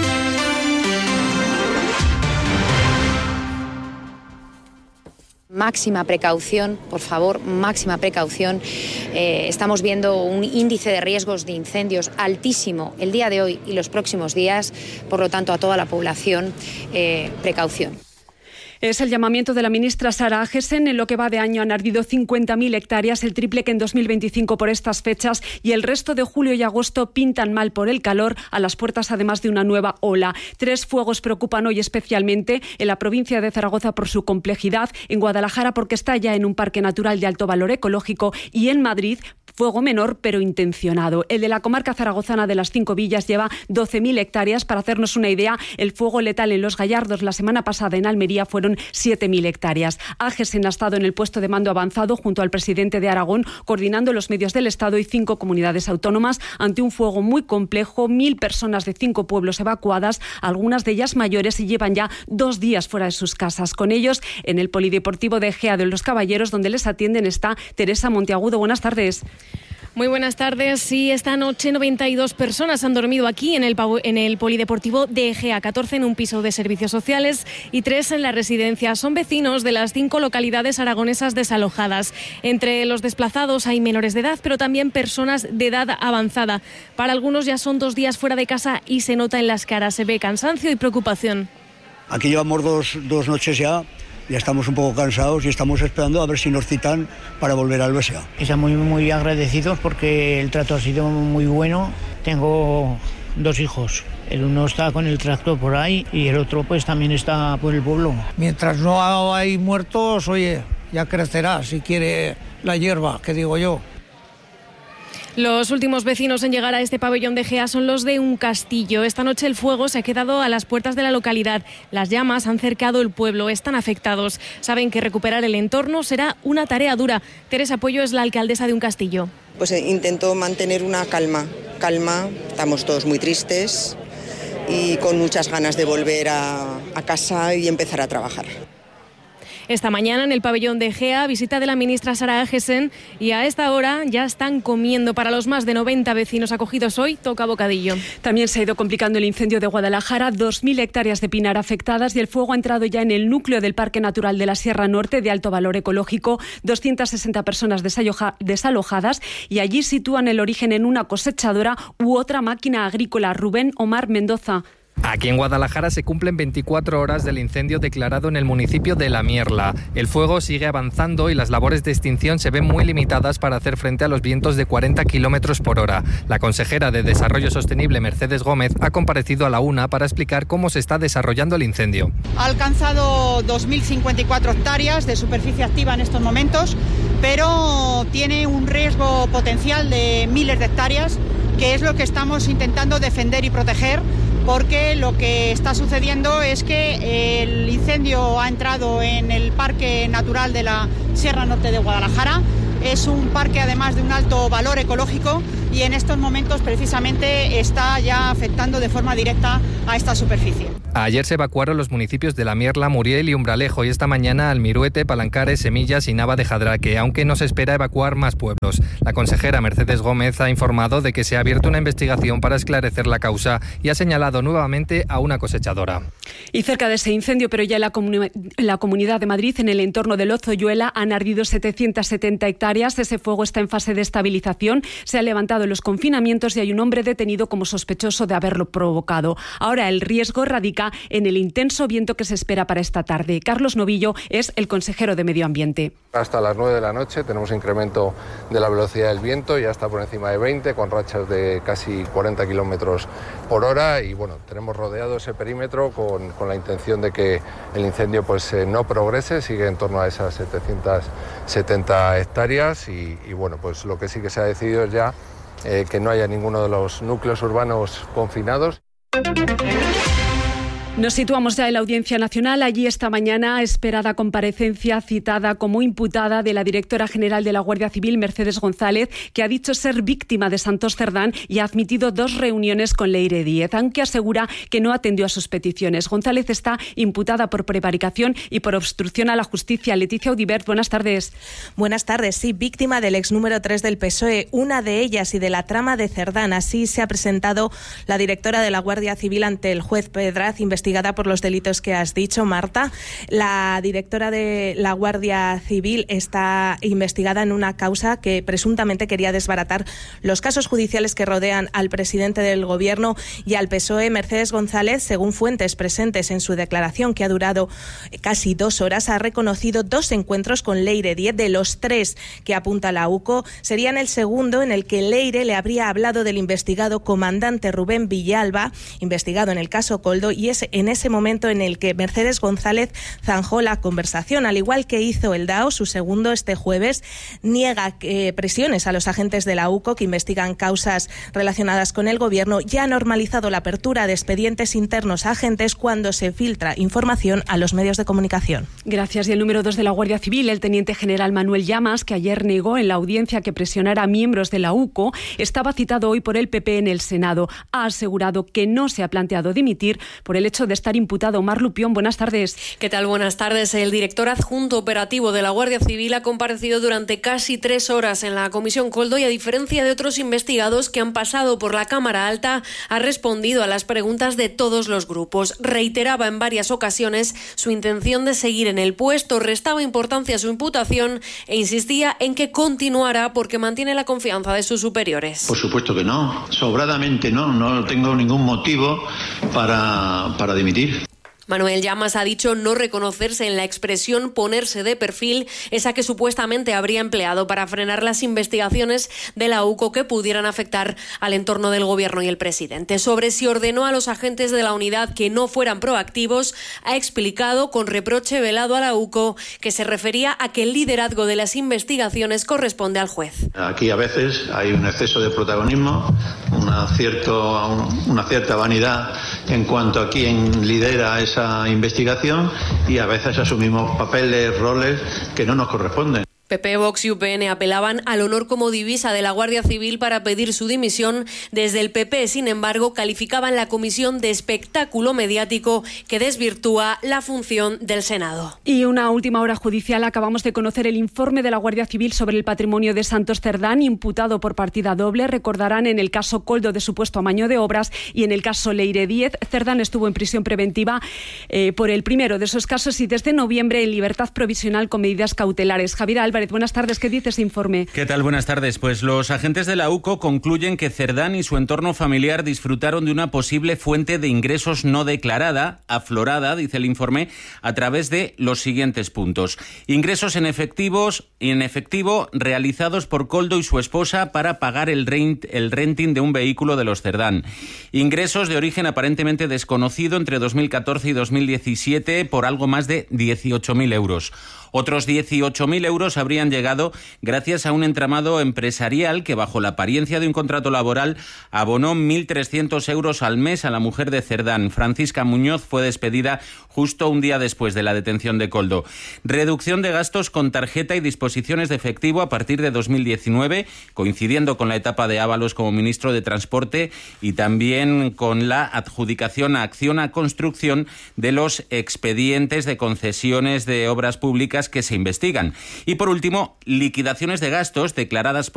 Máxima precaución, por favor, máxima precaución. Eh, estamos viendo un índice de riesgos de incendios altísimo el día de hoy y los próximos días, por lo tanto a toda la población, eh, precaución. Es el llamamiento de la ministra Sara Agesen. En lo que va de año han ardido cincuenta mil hectáreas, el triple que en dos mil veinticinco por estas fechas, y el resto de julio y agosto pintan mal por el calor, a las puertas además de una nueva ola. Tres fuegos preocupan hoy especialmente: en la provincia de Zaragoza por su complejidad, en Guadalajara porque está ya en un parque natural de alto valor ecológico, y en Madrid fuego menor pero intencionado. El de la comarca zaragozana de las Cinco Villas lleva doce mil hectáreas. Para hacernos una idea, el fuego letal en Los Gallardos la semana pasada en Almería fueron siete mil hectáreas. Agesen ha estado en el puesto de mando avanzado junto al presidente de Aragón, coordinando los medios del Estado y cinco comunidades autónomas ante un fuego muy complejo. Mil personas de cinco pueblos evacuadas, algunas de ellas mayores, y llevan ya dos días fuera de sus casas. Con ellos, en el Polideportivo de Egea de los Caballeros, donde les atienden, está Teresa Monteagudo. Buenas tardes. Muy buenas tardes. Sí, esta noche noventa y dos personas han dormido aquí en el, en el Polideportivo de Egea, catorce en un piso de servicios sociales y tres en la residencia. Son vecinos de las cinco localidades aragonesas desalojadas. Entre los desplazados hay menores de edad, pero también personas de edad avanzada. Para algunos ya son dos días fuera de casa y se nota en las caras, se ve cansancio y preocupación. Aquí llevamos dos, dos noches ya. Ya estamos un poco cansados y estamos esperando a ver si nos citan para volver al B S A. Estamos muy, muy agradecidos porque el trato ha sido muy bueno. Tengo dos hijos El uno está con el tractor por ahí y el otro pues también está por el pueblo. Mientras no hay muertos, oye, ya crecerá si quiere la hierba, que digo yo. Los últimos vecinos en llegar a este pabellón de Gea son los de un castillo. Esta noche el fuego se ha quedado a las puertas de la localidad. Las llamas han cercado el pueblo, están afectados. Saben que recuperar el entorno será una tarea dura. Teresa Pollo es la alcaldesa de un castillo. Pues intento mantener una calma, calma, estamos todos muy tristes y con muchas ganas de volver a, a casa y empezar a trabajar. Esta mañana en el pabellón de Gea, visita de la ministra Sara Agesen, y a esta hora ya están comiendo. Para los más de noventa vecinos acogidos hoy, toca bocadillo. También se ha ido complicando el incendio de Guadalajara, dos mil hectáreas de pinar afectadas y el fuego ha entrado ya en el núcleo del Parque Natural de la Sierra Norte de alto valor ecológico, doscientas sesenta personas desalojadas y allí sitúan el origen en una cosechadora u otra máquina agrícola. Rubén Omar Mendoza. Aquí en Guadalajara se cumplen veinticuatro horas del incendio declarado en el municipio de La Mierla. El fuego sigue avanzando y las labores de extinción se ven muy limitadas para hacer frente a los vientos de cuarenta kilómetros por hora. La consejera de Desarrollo Sostenible, Mercedes Gómez, ha comparecido a la UNA para explicar cómo se está desarrollando el incendio. Ha alcanzado dos mil cincuenta y cuatro hectáreas de superficie activa en estos momentos, pero tiene un riesgo potencial de miles de hectáreas, que es lo que estamos intentando defender y proteger, porque lo que está sucediendo es que el incendio ha entrado en el Parque Natural de la Sierra Norte de Guadalajara. Es un parque además de un alto valor ecológico y en estos momentos precisamente está ya afectando de forma directa a esta superficie. Ayer se evacuaron los municipios de La Mierla, Muriel y Umbralejo y esta mañana Almiruete, Palancares, Semillas y Nava de Jadraque, aunque no se espera evacuar más pueblos. La consejera Mercedes Gómez ha informado de que se ha abierto una investigación para esclarecer la causa y ha señalado nuevamente a una cosechadora. Y cerca de ese incendio, pero ya en la, comuni- en la Comunidad de Madrid, en el entorno de Lozoyuela, han ardido setecientas setenta hectáreas. Ese fuego está en fase de estabilización. Se han levantado los confinamientos y hay un hombre detenido como sospechoso de haberlo provocado. Ahora el riesgo radica en el intenso viento que se espera para esta tarde. Carlos Novillo es el consejero de Medio Ambiente. Hasta las nueve de la noche tenemos incremento de la velocidad del viento, ya está por encima de veinte, con rachas de casi cuarenta kilómetros por hora y bueno, tenemos rodeado ese perímetro con, con la intención de que el incendio pues eh, no progrese, sigue en torno a esas setecientas setenta hectáreas y, y bueno, pues lo que sí que se ha decidido es ya eh, que no haya ninguno de los núcleos urbanos confinados. Nos situamos ya en la Audiencia Nacional. Allí esta mañana esperada comparecencia citada como imputada de la directora general de la Guardia Civil, Mercedes González, que ha dicho ser víctima de Santos Cerdán y ha admitido dos reuniones con Leire Díez, aunque asegura que no atendió a sus peticiones. González está imputada por prevaricación y por obstrucción a la justicia. Leticia Audibert, buenas tardes. Buenas tardes. Sí, víctima del ex número tres del P S O E, una de ellas y de la trama de Cerdán. Así se ha presentado la directora de la Guardia Civil ante el juez Pedraz, investigada por los delitos que has dicho, Marta. La directora de la Guardia Civil está investigada en una causa que presuntamente quería desbaratar los casos judiciales que rodean al presidente del Gobierno y al P S O E. Mercedes González, según fuentes presentes en su declaración, que ha durado casi dos horas, ha reconocido dos encuentros con Leire Díez. De los tres que apunta la U C O, serían el segundo en el que Leire le habría hablado del investigado comandante Rubén Villalba, investigado en el caso Coldo, y es en ese momento en el que Mercedes González zanjó la conversación. Al igual que hizo el D A O, su segundo, este jueves, niega eh, presiones a los agentes de la U C O que investigan causas relacionadas con el Gobierno y ha normalizado la apertura de expedientes internos a agentes cuando se filtra información a los medios de comunicación. Gracias. Y el número dos de la Guardia Civil, el teniente general Manuel Llamas, que ayer negó en la audiencia que presionara a miembros de la U C O, estaba citado hoy por el P P en el Senado. Ha asegurado que no se ha planteado dimitir por el hecho de estar imputado. Omar Lupión, buenas tardes. ¿Qué tal? Buenas tardes. El director adjunto operativo de la Guardia Civil ha comparecido durante casi tres horas en la Comisión Coldo y, a diferencia de otros investigados que han pasado por la Cámara Alta, ha respondido a las preguntas de todos los grupos. Reiteraba en varias ocasiones su intención de seguir en el puesto, restaba importancia a su imputación e insistía en que continuará porque mantiene la confianza de sus superiores. Por supuesto que no, sobradamente no, no tengo ningún motivo para, para dimitir. Manuel Llamas ha dicho no reconocerse en la expresión ponerse de perfil, esa que supuestamente habría empleado para frenar las investigaciones de la U C O que pudieran afectar al entorno del Gobierno y el presidente. Sobre si ordenó a los agentes de la unidad que no fueran proactivos, ha explicado con reproche velado a la U C O que se refería a que el liderazgo de las investigaciones corresponde al juez. Aquí a veces hay un exceso de protagonismo, una, cierto, una cierta vanidad en cuanto a quién lidera esa investigación y a veces asumimos papeles, roles que no nos corresponden. P P, Vox y U P N apelaban al honor como divisa de la Guardia Civil para pedir su dimisión. Desde el P P, sin embargo, calificaban la comisión de espectáculo mediático que desvirtúa la función del Senado. Y una última hora judicial. Acabamos de conocer el informe de la Guardia Civil sobre el patrimonio de Santos Cerdán, imputado por partida doble. Recordarán, en el caso Koldo de supuesto amaño de obras y en el caso Leire Díez, Cerdán estuvo en prisión preventiva eh, por el primero de esos casos y desde noviembre en libertad provisional con medidas cautelares. Javier Álvarez, buenas tardes. ¿Qué dice ese informe? ¿Qué tal? Buenas tardes. Pues los agentes de la U C O concluyen que Cerdán y su entorno familiar disfrutaron de una posible fuente de ingresos no declarada, aflorada, dice el informe, a través de los siguientes puntos. Ingresos en efectivos y en efectivo realizados por Koldo y su esposa para pagar el, rent, el renting de un vehículo de los Cerdán. Ingresos de origen aparentemente desconocido entre dos mil catorce y dos mil diecisiete por algo más de dieciocho mil euros. Otros dieciocho mil euros habrían llegado gracias a un entramado empresarial que, bajo la apariencia de un contrato laboral, abonó mil trescientos euros al mes a la mujer de Cerdán. Francisca Muñoz fue despedida justo un día después de la detención de Koldo. Reducción de gastos con tarjeta y disposiciones de efectivo a partir de dos mil diecinueve, coincidiendo con la etapa de Ábalos como ministro de Transporte y también con la adjudicación a Acciona Construcción de los expedientes de concesiones de obras públicas que se investigan. Y por último, liquidaciones de gastos declaradas por